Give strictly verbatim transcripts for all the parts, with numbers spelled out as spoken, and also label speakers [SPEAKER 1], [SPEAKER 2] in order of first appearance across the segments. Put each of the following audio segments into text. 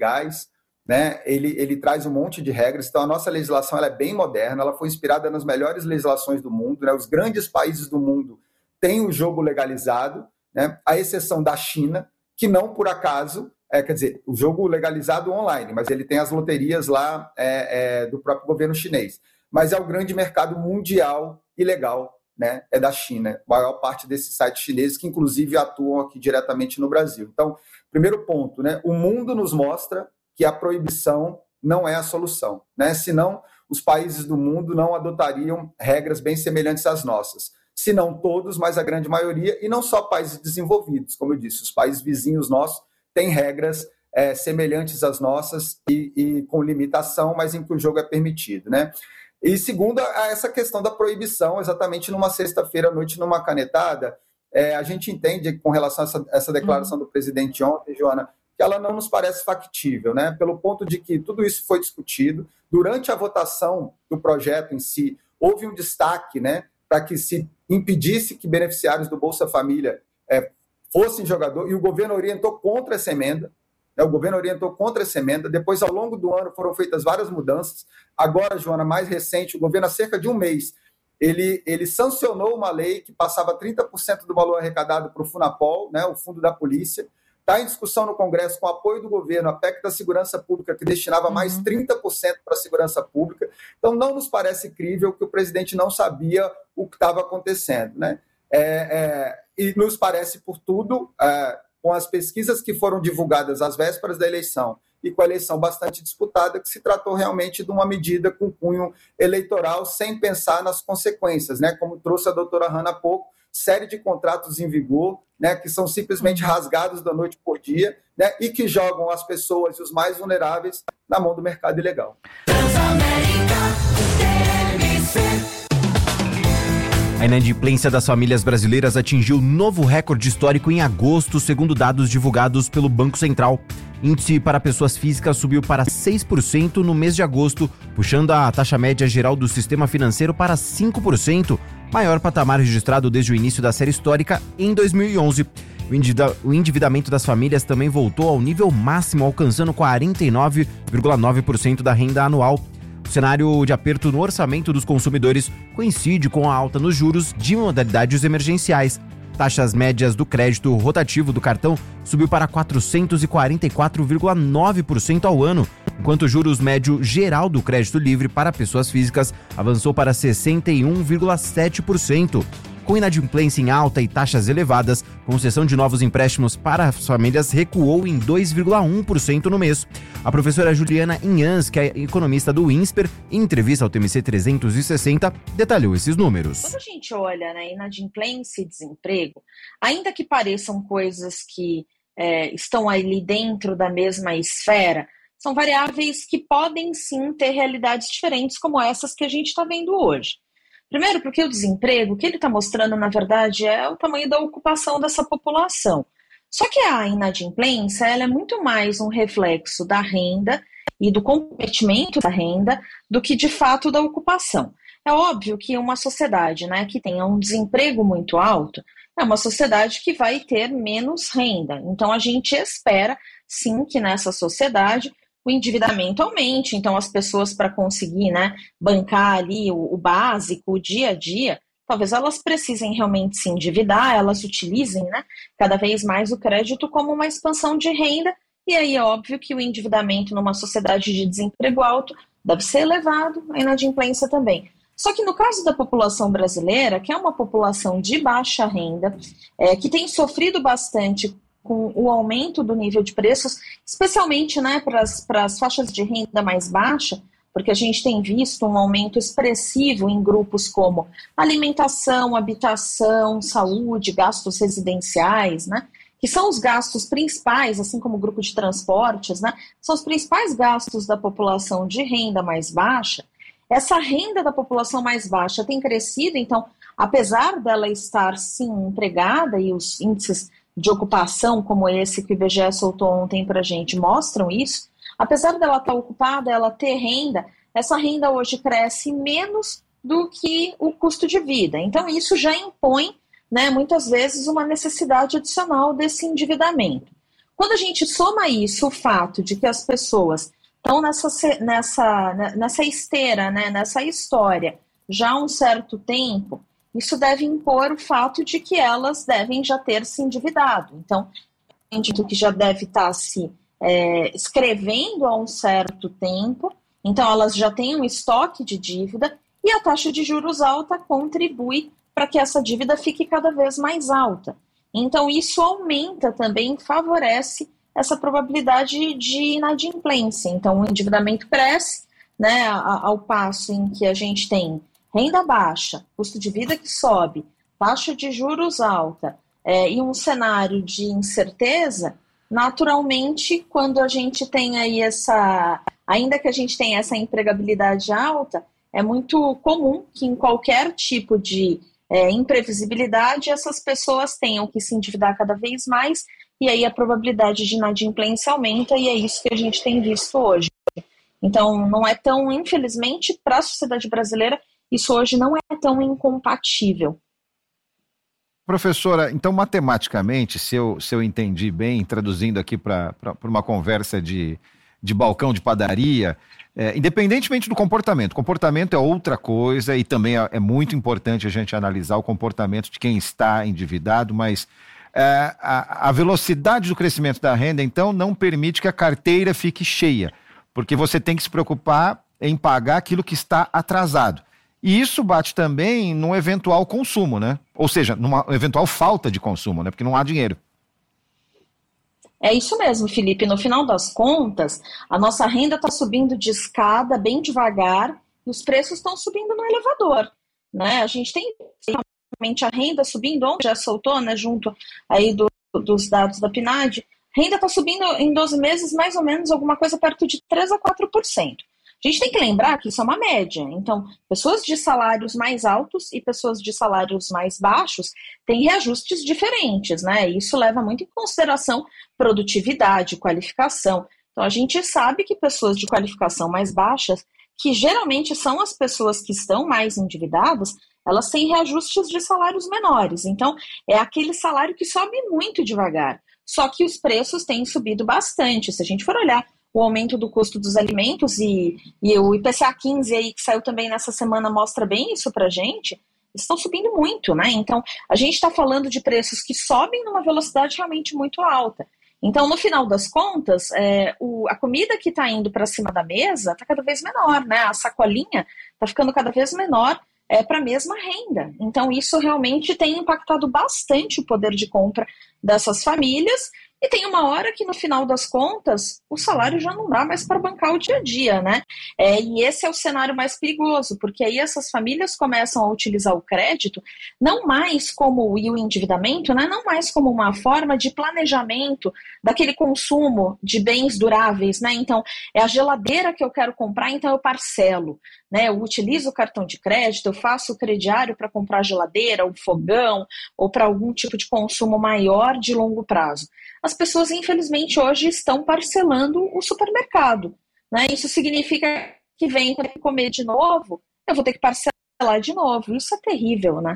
[SPEAKER 1] legais, né? Ele, ele traz um monte de regras. Então, a nossa legislação ela é bem moderna, ela foi inspirada nas melhores legislações do mundo, né? Os grandes países do mundo têm o jogo legalizado, né? À exceção da China, que não, por acaso, é, quer dizer, o jogo legalizado online, mas ele tem as loterias lá é, é, do próprio governo chinês. Mas é o grande mercado mundial ilegal, né? É da China, a maior parte desses sites chineses, que inclusive atuam aqui diretamente no Brasil. Então, primeiro ponto, né? O mundo nos mostra que a proibição não é a solução, né? Senão, os países do mundo não adotariam regras bem semelhantes às nossas. Se não todos, mas a grande maioria, e não só países desenvolvidos, como eu disse, os países vizinhos nossos têm regras é, semelhantes às nossas e, e com limitação, mas em que o jogo é permitido, né? E segundo, essa questão da proibição, exatamente numa sexta-feira à noite, numa canetada, é, a gente entende, com relação a essa, essa declaração do presidente ontem, Joana, que ela não nos parece factível, né? Pelo ponto de que tudo isso foi discutido. Durante a votação do projeto em si, houve um destaque, né, para que se impedisse que beneficiários do Bolsa Família é, fossem jogadores, e o governo orientou contra essa emenda. Né? O governo orientou contra essa emenda. Depois, ao longo do ano, foram feitas várias mudanças. Agora, Joana, mais recente, o governo, há cerca de um mês, ele, ele sancionou uma lei que passava trinta por cento do valor arrecadado para o Funapol, né, o Fundo da Polícia. Está em discussão no Congresso, com apoio do governo, a P E C da Segurança Pública, que destinava uhum. mais trinta por cento para a segurança pública. Então, não nos parece crível que o presidente não sabia o que estava acontecendo, né? É, é, e nos parece, por tudo, é, com as pesquisas que foram divulgadas às vésperas da eleição e com a eleição bastante disputada, que se tratou realmente de uma medida com cunho eleitoral, sem pensar nas consequências, né? Como trouxe a doutora Hanna há pouco, série de contratos em vigor, né, que são simplesmente rasgados da noite por dia, né, e que jogam as pessoas e os mais vulneráveis na mão do mercado ilegal.
[SPEAKER 2] A inadimplência das famílias brasileiras atingiu novo recorde histórico em agosto, segundo dados divulgados pelo Banco Central. Índice para pessoas físicas subiu para seis por cento no mês de agosto, puxando a taxa média geral do sistema financeiro para cinco por cento, maior patamar registrado desde o início da série histórica em dois mil e onze. O endividamento das famílias também voltou ao nível máximo, alcançando quarenta e nove vírgula nove por cento da renda anual. O cenário de aperto no orçamento dos consumidores coincide com a alta nos juros de modalidades emergenciais. Taxas médias do crédito rotativo do cartão subiu para quatrocentos e quarenta e quatro vírgula nove por cento ao ano, enquanto o juros médio geral do crédito livre para pessoas físicas avançou para sessenta e um vírgula sete por cento. Com inadimplência em alta e taxas elevadas, concessão de novos empréstimos para as famílias recuou em dois vírgula um por cento no mês. A professora Juliana Inhans, que é economista do INSPER, em entrevista ao T M C trezentos e sessenta, detalhou esses números.
[SPEAKER 3] Quando a gente olha, né, inadimplência e desemprego, ainda que pareçam coisas que é, estão ali dentro da mesma esfera, são variáveis que podem sim ter realidades diferentes, como essas que a gente está vendo hoje. Primeiro, porque o desemprego, o que ele está mostrando, na verdade, é o tamanho da ocupação dessa população. Só que a inadimplência, ela é muito mais um reflexo da renda e do comprometimento da renda do que, de fato, da ocupação. É óbvio que uma sociedade, né, que tenha um desemprego muito alto é uma sociedade que vai ter menos renda. Então, a gente espera, sim, que nessa sociedade o endividamento aumente, então as pessoas, para conseguir, né, bancar ali o, o básico, o dia a dia, talvez elas precisem realmente se endividar, elas utilizem, né, cada vez mais o crédito como uma expansão de renda, e aí é óbvio que o endividamento numa sociedade de desemprego alto deve ser elevado, a inadimplência também. Só que no caso da população brasileira, que é uma população de baixa renda, é, que tem sofrido bastante com o aumento do nível de preços, especialmente, né, para as faixas de renda mais baixa, porque a gente tem visto um aumento expressivo em grupos como alimentação, habitação, saúde, gastos residenciais, né, que são os gastos principais, assim como o grupo de transportes, né, são os principais gastos da população de renda mais baixa. Essa renda da população mais baixa tem crescido, então, apesar dela estar, sim, empregada, e os índices de ocupação como esse que o I B G E soltou ontem para a gente mostram isso, apesar dela estar ocupada, ela ter renda, essa renda hoje cresce menos do que o custo de vida. Então isso já impõe, né, muitas vezes uma necessidade adicional desse endividamento. Quando a gente soma isso, o fato de que as pessoas estão nessa, nessa, nessa esteira, né, nessa história já há um certo tempo, isso deve impor o fato de que elas devem já ter se endividado. Então, acredito que já deve estar se é, escrevendo há um certo tempo, então elas já têm um estoque de dívida e a taxa de juros alta contribui para que essa dívida fique cada vez mais alta. Então, isso aumenta também, favorece essa probabilidade de inadimplência. Então, o endividamento cresce, né, ao passo em que a gente tem renda baixa, custo de vida que sobe, taxa de juros alta é, e um cenário de incerteza. Naturalmente, quando a gente tem aí essa, ainda que a gente tenha essa empregabilidade alta, é muito comum que em qualquer tipo de é, imprevisibilidade essas pessoas tenham que se endividar cada vez mais e aí a probabilidade de inadimplência aumenta e é isso que a gente tem visto hoje. Então, não é tão, infelizmente, para a sociedade brasileira, isso hoje não é tão incompatível.
[SPEAKER 4] Professora, então matematicamente, se eu, se eu entendi bem, traduzindo aqui para uma conversa de, de balcão de padaria, é, independentemente do comportamento, comportamento é outra coisa e também é, é muito importante a gente analisar o comportamento de quem está endividado, mas é, a, a velocidade do crescimento da renda, então, não permite que a carteira fique cheia, porque você tem que se preocupar em pagar aquilo que está atrasado. E isso bate também num eventual consumo, né? Ou seja, numa eventual falta de consumo, né? Porque não há dinheiro.
[SPEAKER 3] É isso mesmo, Felipe. No final das contas, a nossa renda está subindo de escada bem devagar e os preços estão subindo no elevador, né? A gente tem realmente a renda subindo, ontem já soltou, né, junto aí do, dos dados da P N A D, renda está subindo em doze meses mais ou menos alguma coisa perto de três a quatro por cento. A gente tem que lembrar que isso é uma média. Então, pessoas de salários mais altos e pessoas de salários mais baixos têm reajustes diferentes, né? Isso leva muito em consideração produtividade, qualificação. Então, a gente sabe que pessoas de qualificação mais baixas, que geralmente são as pessoas que estão mais endividadas, elas têm reajustes de salários menores. Então, é aquele salário que sobe muito devagar. Só que os preços têm subido bastante. Se a gente for olhar o aumento do custo dos alimentos e, e o I P C A quinze aí, que saiu também nessa semana, mostra bem isso pra gente, estão subindo muito, né? Então, a gente está falando de preços que sobem numa velocidade realmente muito alta. Então, no final das contas, é, o, a comida que está indo para cima da mesa está cada vez menor, né? A sacolinha está ficando cada vez menor é, para a mesma renda. Então, isso realmente tem impactado bastante o poder de compra dessas famílias. E tem uma hora que, no final das contas, o salário já não dá mais para bancar o dia a dia, né? É, e esse é o cenário mais perigoso, porque aí essas famílias começam a utilizar o crédito não mais como, e o endividamento, né? Não mais como uma forma de planejamento daquele consumo de bens duráveis, né? Então, é a geladeira que eu quero comprar, então eu parcelo, né? Eu utilizo o cartão de crédito, eu faço o crediário para comprar geladeira, um fogão, ou para algum tipo de consumo maior de longo prazo. As pessoas, infelizmente, hoje estão parcelando o supermercado, né? Isso significa que vem para comer de novo, eu vou ter que parcelar de novo. Isso é terrível, né?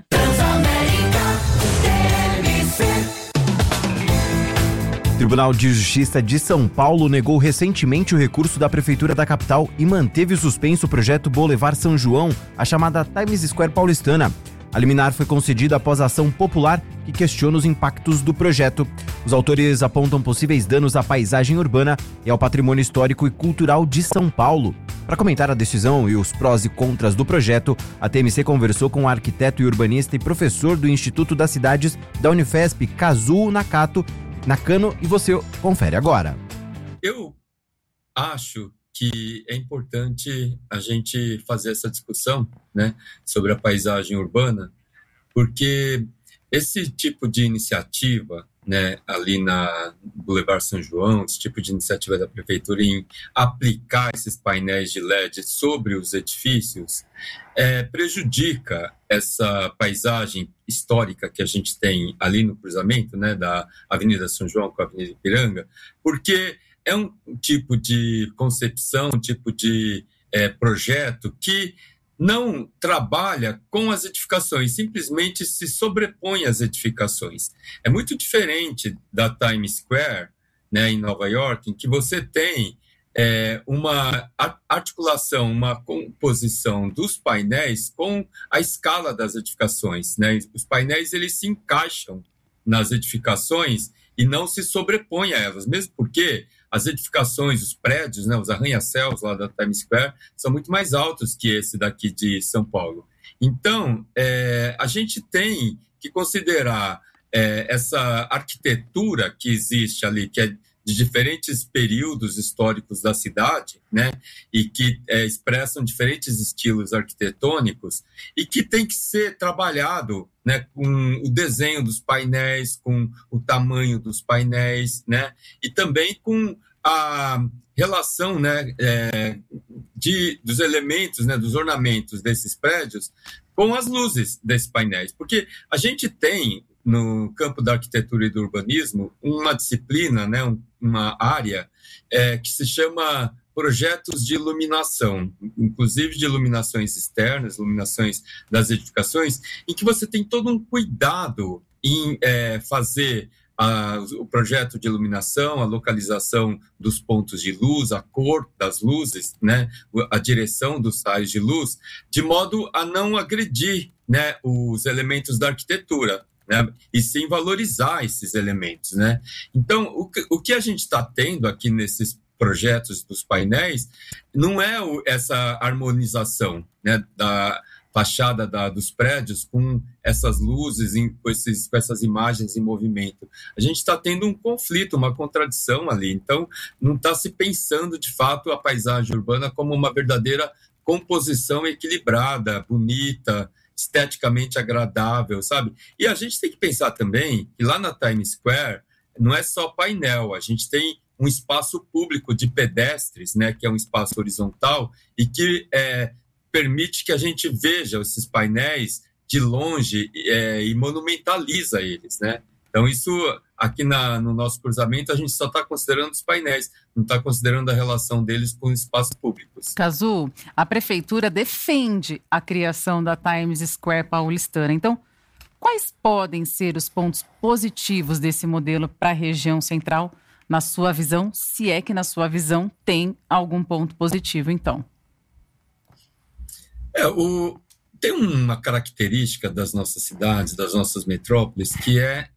[SPEAKER 2] O Tribunal de Justiça de São Paulo negou recentemente o recurso da Prefeitura da capital e manteve suspenso o projeto Boulevard São João, a chamada Times Square paulistana. A liminar foi concedida após a ação popular que questiona os impactos do projeto. Os autores apontam possíveis danos à paisagem urbana e ao patrimônio histórico e cultural de São Paulo. Para comentar a decisão e os prós e contras do projeto, a T M C conversou com o arquiteto e urbanista e professor do Instituto das Cidades da Unifesp, Kazuo Nakato, Nakano, e você confere agora.
[SPEAKER 5] Eu acho que é importante a gente fazer essa discussão, né, sobre a paisagem urbana, porque esse tipo de iniciativa, né, ali na Boulevard São João, esse tipo de iniciativa da prefeitura em aplicar esses painéis de L E D sobre os edifícios, é, prejudica essa paisagem histórica que a gente tem ali no cruzamento, né, da Avenida São João com a Avenida Ipiranga, porque é um tipo de concepção, um tipo de é, projeto que não trabalha com as edificações, simplesmente se sobrepõe às edificações. É muito diferente da Times Square, né, em Nova York, em que você tem é, uma articulação, uma composição dos painéis com a escala das edificações, né? Os painéis, eles se encaixam nas edificações e não se sobrepõem a elas, mesmo porque as edificações, os prédios, né, os arranha-céus lá da Times Square são muito mais altos que esse daqui de São Paulo. Então, é, a gente tem que considerar é, essa arquitetura que existe ali, que é de diferentes períodos históricos da cidade, né, e que é, expressam diferentes estilos arquitetônicos e que tem que ser trabalhado, né, com o desenho dos painéis, com o tamanho dos painéis, né, e também com a relação, né, é, de, dos elementos, né, dos ornamentos desses prédios com as luzes desses painéis, porque a gente tem no campo da arquitetura e do urbanismo uma disciplina, né, uma área é, que se chama projetos de iluminação, inclusive de iluminações externas, iluminações das edificações, em que você tem todo um cuidado em é, fazer a, o projeto de iluminação, a localização dos pontos de luz, a cor das luzes, né, a direção dos raios de luz, de modo a não agredir, né, os elementos da arquitetura, né, e sim valorizar esses elementos, né? Então, o que, o que a gente está tendo aqui nesses projetos dos painéis não é o, essa harmonização, né, da fachada da, dos prédios com essas luzes, em, com, esses, com essas imagens em movimento. A gente está tendo um conflito, uma contradição ali. Então, não está se pensando, de fato, a paisagem urbana como uma verdadeira composição equilibrada, bonita, esteticamente agradável, sabe? E a gente tem que pensar também que lá na Times Square não é só painel, a gente tem um espaço público de pedestres, né, que é um espaço horizontal e que é, permite que a gente veja esses painéis de longe é, e monumentaliza eles, né? Então, isso aqui na, no nosso cruzamento, a gente só está considerando os painéis, não está considerando a relação deles com espaços públicos.
[SPEAKER 6] Cazu, a prefeitura defende a criação da Times Square paulistana. Então, quais podem ser os pontos positivos desse modelo para a região central, na sua visão, se é que na sua visão tem algum ponto positivo, então?
[SPEAKER 5] É, o, tem uma característica das nossas cidades, das nossas metrópoles, que é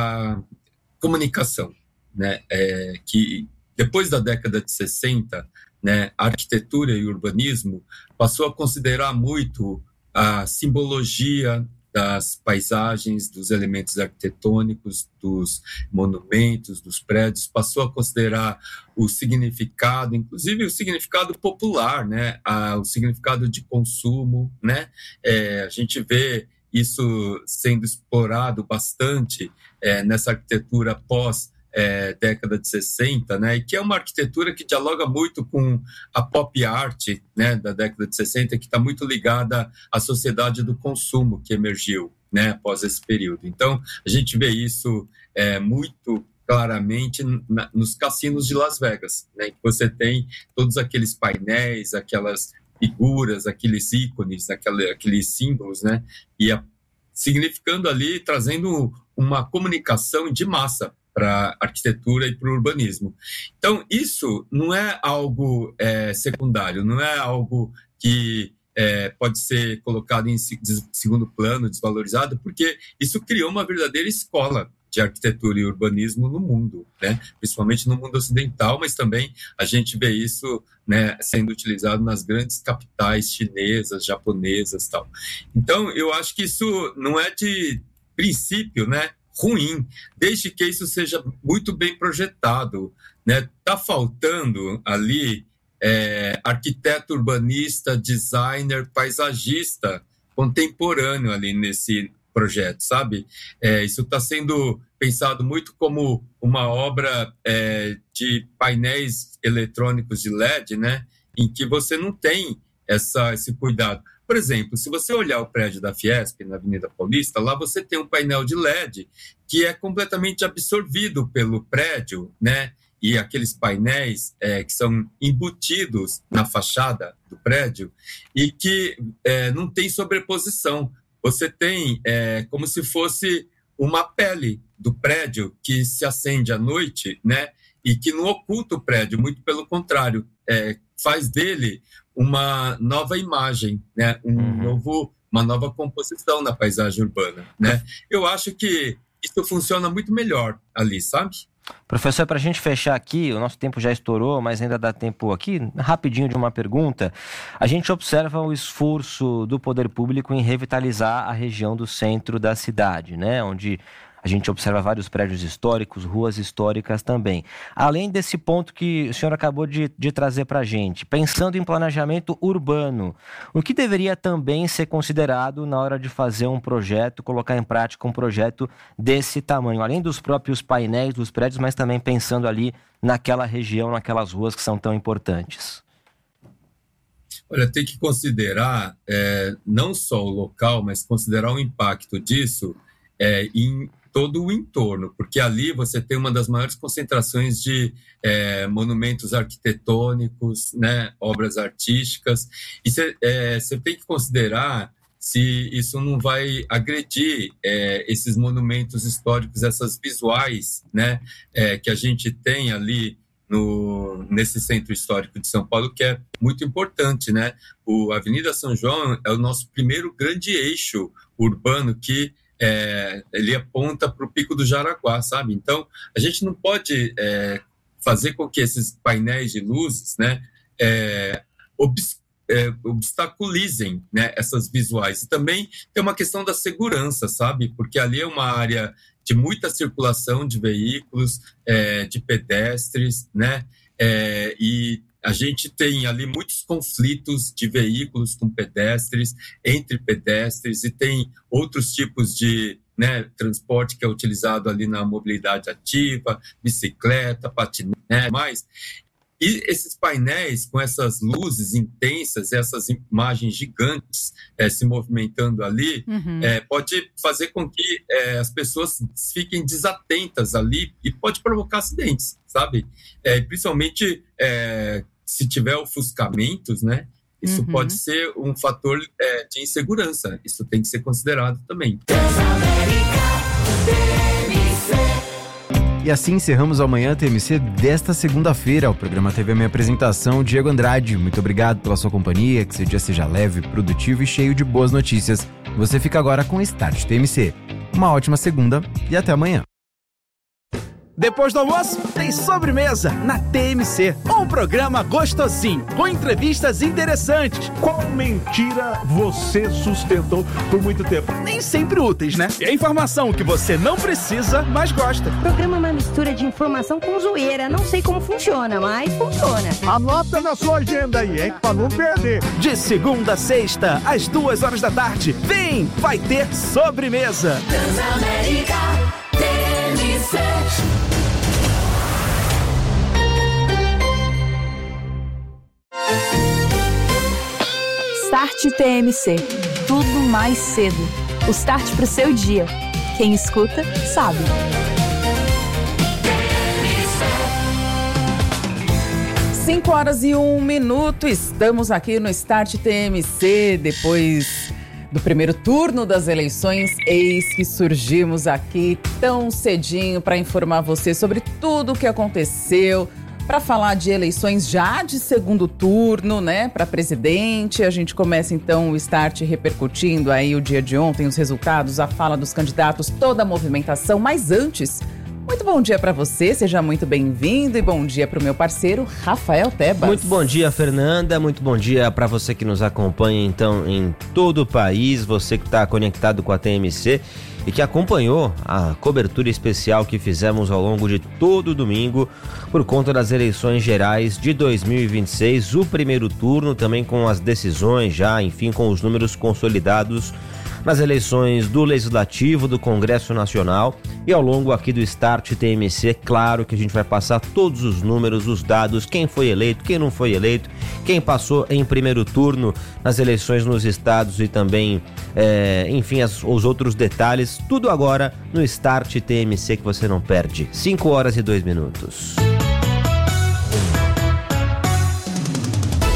[SPEAKER 5] a comunicação, né? É, que depois da década de sessenta, né, a arquitetura e o urbanismo passou a considerar muito a simbologia das paisagens, dos elementos arquitetônicos, dos monumentos, dos prédios, passou a considerar o significado, inclusive o significado popular, né, a, o significado de consumo, né? É, a gente vê isso sendo explorado bastante é, nessa arquitetura pós é, década de sessenta, né, e que é uma arquitetura que dialoga muito com a pop art, né, da década de sessenta, que está muito ligada à sociedade do consumo que emergiu, né, após esse período. Então, a gente vê isso é, muito claramente na, nos cassinos de Las Vegas, né, que você tem todos aqueles painéis, aquelas figuras, aqueles ícones, aquele, aqueles símbolos, né? E a, significando ali, trazendo uma comunicação de massa para a arquitetura e para o urbanismo. Então, isso não é algo é, secundário, não é algo que é, pode ser colocado em segundo plano, desvalorizado, porque isso criou uma verdadeira escola de arquitetura e urbanismo no mundo, né? Principalmente no mundo ocidental, mas também a gente vê isso, né, sendo utilizado nas grandes capitais chinesas, japonesas e tal. Então, eu acho que isso não é de princípio, né, ruim, desde que isso seja muito bem projetado, né? Tá faltando ali é, arquiteto urbanista, designer, paisagista contemporâneo ali nesse projeto, sabe? É, isso está sendo pensado muito como uma obra é, de painéis eletrônicos de L E D, né? Em que você não tem essa, esse cuidado. Por exemplo, se você olhar o prédio da Fiesp, na Avenida Paulista, lá você tem um painel de L E D que é completamente absorvido pelo prédio, né? E aqueles painéis é, que são embutidos na fachada do prédio e que é, não tem sobreposição. Você tem é, como se fosse uma pele do prédio que se acende à noite, né? e que não oculta o prédio, muito pelo contrário, é, faz dele uma nova imagem, né? um uhum. novo, uma nova composição na paisagem urbana. Né? Eu acho que isso funciona muito melhor ali, sabe?
[SPEAKER 7] Professor, para a gente fechar aqui, o nosso tempo já estourou, mas ainda dá tempo aqui, rapidinho de uma pergunta. A gente observa o esforço do poder público em revitalizar a região do centro da cidade, né? Onde a gente observa vários prédios históricos, ruas históricas também. Além desse ponto que o senhor acabou de, de trazer para a gente, pensando em planejamento urbano, o que deveria também ser considerado na hora de fazer um projeto, colocar em prática um projeto desse tamanho? Além dos próprios painéis dos prédios, mas também pensando ali naquela região, naquelas ruas que são tão importantes.
[SPEAKER 5] Olha, tem que considerar é, não só o local, mas considerar o impacto disso é, em todo o entorno, porque ali você tem uma das maiores concentrações de é, monumentos arquitetônicos, né, obras artísticas, e você é, tem que considerar se isso não vai agredir é, esses monumentos históricos, essas visuais, né, é, que a gente tem ali no, nesse centro histórico de São Paulo, que é muito importante, né? O Avenida São João é o nosso primeiro grande eixo urbano que É, ele aponta para o Pico do Jaraguá, sabe? Então, a gente não pode é, fazer com que esses painéis de luzes, né, é, obs, é, obstaculizem, né, essas visuais. E também tem uma questão da segurança, sabe? Porque ali é uma área de muita circulação de veículos, é, de pedestres, né? É, e a gente tem ali muitos conflitos de veículos com pedestres, entre pedestres, e tem outros tipos de, né, transporte que é utilizado ali na mobilidade ativa, bicicleta, patinete, mais. E esses painéis com essas luzes intensas, essas imagens gigantes é, se movimentando ali, uhum. é, pode fazer com que é, as pessoas fiquem desatentas ali e pode provocar acidentes, sabe? É, principalmente é, se tiver ofuscamentos, né? Isso uhum. pode ser um fator é, de insegurança. Isso tem que ser considerado também.
[SPEAKER 2] E assim encerramos amanhã T M C desta segunda-feira. O programa teve a minha apresentação, Diego Andrade. Muito obrigado pela sua companhia, que seu dia seja leve, produtivo e cheio de boas notícias. Você fica agora com o Start T M C. Uma ótima segunda e até amanhã.
[SPEAKER 8] Depois do almoço, tem sobremesa na T M C. Um programa gostosinho, com entrevistas interessantes.
[SPEAKER 9] Qual mentira você sustentou por muito tempo?
[SPEAKER 8] Nem sempre úteis, né? E a informação que você não precisa, mas gosta.
[SPEAKER 10] O programa é uma mistura de informação com zoeira. Não sei como funciona, mas funciona.
[SPEAKER 9] Anota na sua agenda aí, hein? Pra não perder.
[SPEAKER 8] De segunda a sexta, às duas horas da tarde. Vem, vai ter sobremesa.
[SPEAKER 11] Transamérica T M C.
[SPEAKER 12] Start T M C. Tudo mais cedo. O start pro seu dia. Quem escuta, sabe.
[SPEAKER 6] cinco horas e um minuto. Estamos aqui no Start T M C. Depois do primeiro turno das eleições, eis que surgimos aqui tão cedinho para informar você sobre tudo o que aconteceu. Para falar de eleições já de segundo turno, né, para presidente, a gente começa então o Start repercutindo aí o dia de ontem, os resultados, a fala dos candidatos, toda a movimentação. Mas antes, muito bom dia para você, seja muito bem-vindo e bom dia para o meu parceiro Rafael Tebas.
[SPEAKER 7] Muito bom dia, Fernanda, muito bom dia para você que nos acompanha então em todo o país, você que está conectado com a T M C e que acompanhou a cobertura especial que fizemos ao longo de todo o domingo por conta das eleições gerais de dois mil e vinte e seis, o primeiro turno também com as decisões já, enfim, com os números consolidados nas eleições do Legislativo, do Congresso Nacional e ao longo aqui do Start T M C, claro que a gente vai passar todos os números, os dados, quem foi eleito, quem não foi eleito, quem passou em primeiro turno nas eleições nos estados e também, é, enfim, as, os outros detalhes, tudo agora no Start T M C que você não perde. cinco horas e dois minutos.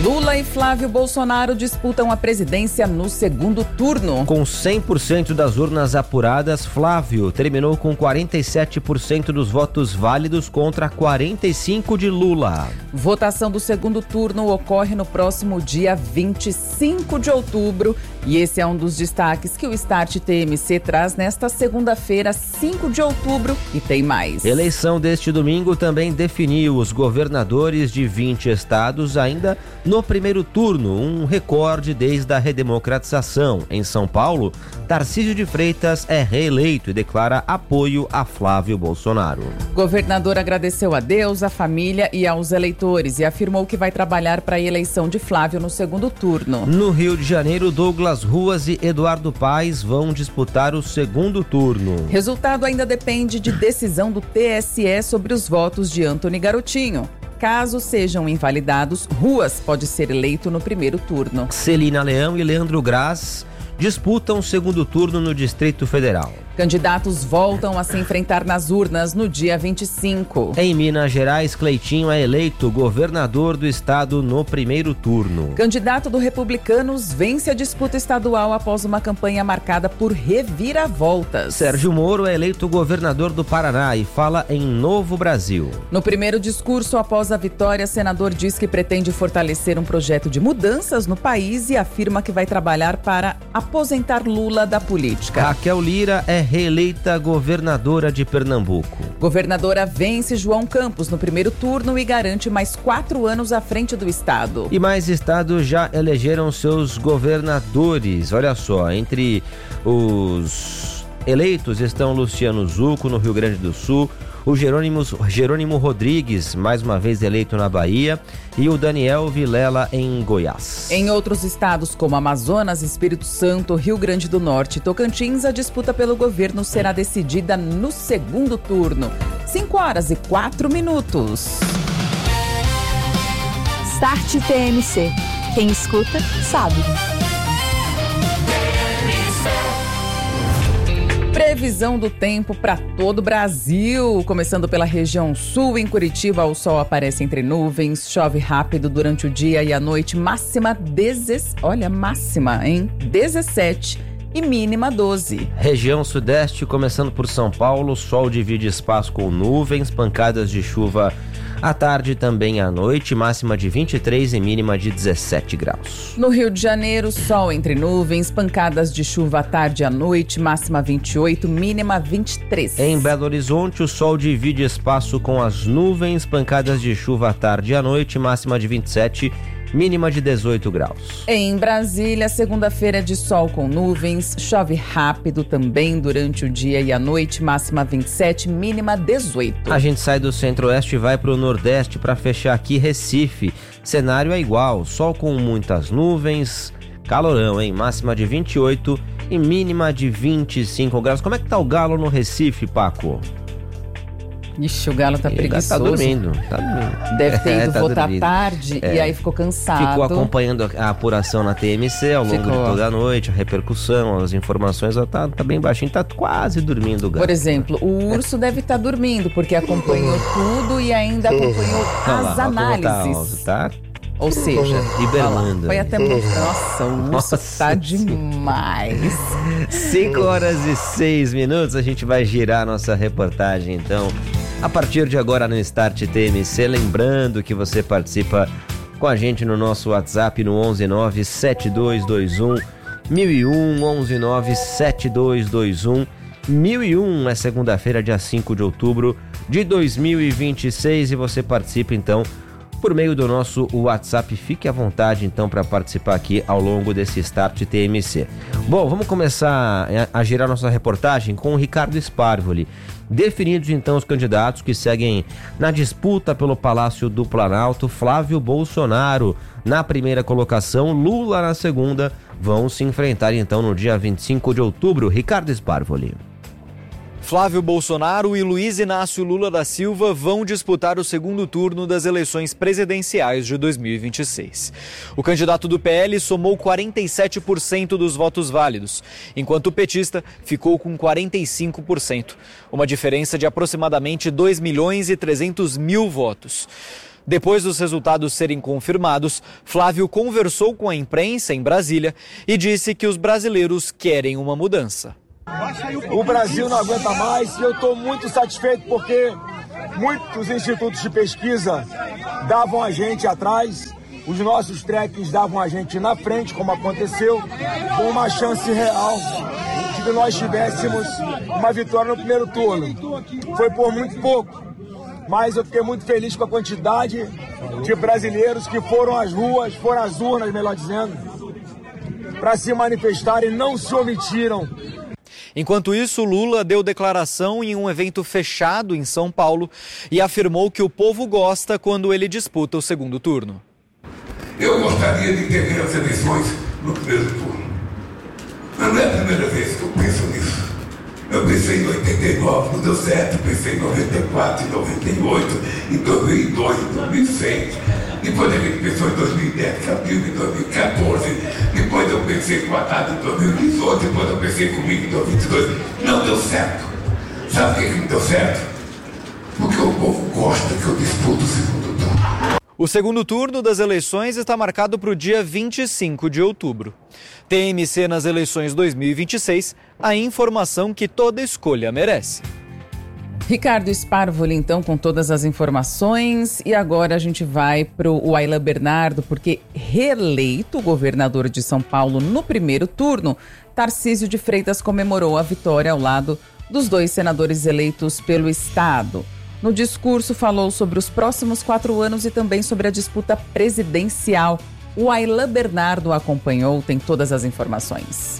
[SPEAKER 13] Lula e Flávio Bolsonaro disputam a presidência no segundo turno.
[SPEAKER 7] Com cem por cento das urnas apuradas, Flávio terminou com quarenta e sete por cento dos votos válidos contra quarenta e cinco por cento de Lula.
[SPEAKER 13] Votação do segundo turno ocorre no próximo dia vinte e cinco de outubro e esse é um dos destaques que o Start T M C traz nesta segunda-feira, cinco de outubro, e tem mais.
[SPEAKER 7] Eleição deste domingo também definiu os governadores de vinte estados ainda no primeiro turno, um recorde desde a redemocratização. Em São Paulo, Tarcísio de Freitas é reeleito e declara apoio a Flávio Bolsonaro.
[SPEAKER 13] O governador agradeceu a Deus, a família e aos eleitores e afirmou que vai trabalhar para a eleição de Flávio no segundo turno.
[SPEAKER 7] No Rio de Janeiro, Douglas Ruas e Eduardo Paes vão disputar o segundo turno.
[SPEAKER 13] Resultado ainda depende de decisão do T S E sobre os votos de Antony Garotinho. Caso sejam invalidados, Ruas pode ser eleito no primeiro turno.
[SPEAKER 7] Celina Leão e Leandro Graz disputam o segundo turno no Distrito Federal.
[SPEAKER 13] Candidatos voltam a se enfrentar nas urnas no dia vinte e cinco.
[SPEAKER 7] Em Minas Gerais, Cleitinho é eleito governador do estado no primeiro turno.
[SPEAKER 13] Candidato do Republicanos vence a disputa estadual após uma campanha marcada por reviravoltas.
[SPEAKER 7] Sérgio Moro é eleito governador do Paraná e fala em Novo Brasil.
[SPEAKER 13] No primeiro discurso após a vitória, senador diz que pretende fortalecer um projeto de mudanças no país e afirma que vai trabalhar para aposentar Lula da política.
[SPEAKER 7] Raquel Lira é reeleita governadora de Pernambuco.
[SPEAKER 13] Governadora vence João Campos no primeiro turno e garante mais quatro anos à frente do estado.
[SPEAKER 7] E mais estados já elegeram seus governadores. Olha só, entre os eleitos estão Luciano Zucco, no Rio Grande do Sul, o Jerônimo, Jerônimo Rodrigues, mais uma vez eleito na Bahia, e o Daniel Vilela em Goiás.
[SPEAKER 13] Em outros estados como Amazonas, Espírito Santo, Rio Grande do Norte e Tocantins, a disputa pelo governo será decidida no segundo turno. cinco horas e quatro minutos.
[SPEAKER 12] Start T M C. Quem escuta, sabe.
[SPEAKER 13] Previsão do tempo para todo o Brasil, começando pela região sul. Em Curitiba, o sol aparece entre nuvens, chove rápido durante o dia e a noite, máxima dezessete, olha, máxima, hein? dezessete e mínima doze.
[SPEAKER 7] Região sudeste, começando por São Paulo, sol divide espaço com nuvens, pancadas de chuva à tarde também à noite, máxima de vinte e três e mínima de dezessete graus.
[SPEAKER 13] No Rio de Janeiro, sol entre nuvens, pancadas de chuva à tarde e à noite, máxima vinte e oito, mínima vinte e três.
[SPEAKER 7] Em Belo Horizonte, o sol divide espaço com as nuvens, pancadas de chuva à tarde e à noite, máxima de vinte e sete, mínima de dezoito graus.
[SPEAKER 13] Em Brasília, segunda-feira de sol com nuvens, chove rápido também durante o dia e a noite, máxima vinte e sete, mínima dezoito.
[SPEAKER 7] A gente sai do centro-oeste e vai para o nordeste para fechar aqui Recife. Cenário é igual, sol com muitas nuvens, calorão, hein? Máxima de vinte e oito e mínima de vinte e cinco graus. Como é que tá o galo no Recife, Paco?
[SPEAKER 13] Ixi, o galo tá
[SPEAKER 7] Ele
[SPEAKER 13] preguiçoso.
[SPEAKER 7] Tá dormindo, tá dormindo.
[SPEAKER 13] Deve ter ido
[SPEAKER 7] é, tá
[SPEAKER 13] votar
[SPEAKER 7] dormindo.
[SPEAKER 13] tarde
[SPEAKER 7] É.
[SPEAKER 13] e aí ficou cansado.
[SPEAKER 7] Ficou acompanhando a apuração na T M C ao longo
[SPEAKER 13] Ficou.
[SPEAKER 7] de toda a noite, a repercussão, as informações, ó, tá, tá bem baixinho, tá quase dormindo o galo.
[SPEAKER 13] Por exemplo, o urso deve estar dormindo, porque acompanhou tudo e ainda acompanhou
[SPEAKER 7] Olha lá,
[SPEAKER 13] as
[SPEAKER 7] ó, como
[SPEAKER 13] análises.
[SPEAKER 7] Tá, alto, tá?
[SPEAKER 13] Ou seja,
[SPEAKER 7] Hibernando.
[SPEAKER 13] foi até... Nossa, o urso
[SPEAKER 7] Nossa
[SPEAKER 13] tá demais.
[SPEAKER 7] cinco horas e seis minutos, a gente vai girar a nossa reportagem, então, a partir de agora no Start T M C. Lembrando que você participa com a gente no nosso WhatsApp no onze nove sete dois dois um mil e um, onze nove sete dois dois um mil e um. É segunda-feira, dia cinco de outubro de dois mil e vinte e seis, e você participa então por meio do nosso WhatsApp. Fique à vontade então para participar aqui ao longo desse Start T M C. Bom, vamos começar a girar nossa reportagem com o Ricardo Sparvoli. Definidos então os candidatos que seguem na disputa pelo Palácio do Planalto: Flávio Bolsonaro na primeira colocação, Lula na segunda, vão se enfrentar então no dia vinte e cinco de outubro. Ricardo Sparvoli.
[SPEAKER 14] Flávio Bolsonaro e Luiz Inácio Lula da Silva vão disputar o segundo turno das eleições presidenciais de dois mil e vinte e seis. O candidato do P L somou quarenta e sete por cento dos votos válidos, enquanto o petista ficou com quarenta e cinco por cento, uma diferença de aproximadamente dois milhões e trezentos mil votos. Depois dos resultados serem confirmados, Flávio conversou com a imprensa em Brasília e disse que os brasileiros querem uma mudança.
[SPEAKER 15] O Brasil não aguenta mais e eu estou muito satisfeito porque muitos institutos de pesquisa davam a gente atrás, os nossos trekkings davam a gente na frente, como aconteceu, com uma chance real de que nós tivéssemos uma vitória no primeiro turno. Foi por muito pouco, mas eu fiquei muito feliz com a quantidade de brasileiros que foram às ruas, foram às urnas, melhor dizendo, para se manifestarem e não se omitiram.
[SPEAKER 14] Enquanto isso, Lula deu declaração em um evento fechado em São Paulo e afirmou que o povo gosta quando ele disputa o segundo turno.
[SPEAKER 16] Eu gostaria de ter as eleições no primeiro turno. Mas não é a primeira vez que eu penso nisso. Eu pensei em oitenta e nove, não deu certo. Pensei em noventa e quatro, em noventa e oito, em dois mil e dois, em dois mil e seis. Depois a gente pensou em dois mil e dez, abril em dois mil e quatorze. Depois eu pensei com a data em dois mil e dezoito. Depois eu pensei comigo em dois mil e vinte e dois. Não deu certo. Sabe por que não deu certo? Porque o povo gosta que eu disputo o segundo turno.
[SPEAKER 14] O segundo turno das eleições está marcado para o dia vinte e cinco de outubro. T M C nas eleições dois mil e vinte e seis, a informação que toda escolha merece.
[SPEAKER 13] Ricardo Sparvoli, então, com todas as informações. E agora a gente vai para o Aylan Bernardo, porque reeleito governador de São Paulo no primeiro turno, Tarcísio de Freitas comemorou a vitória ao lado dos dois senadores eleitos pelo Estado. No discurso, falou sobre os próximos quatro anos e também sobre a disputa presidencial. O Aylan Bernardo acompanhou, tem todas as informações.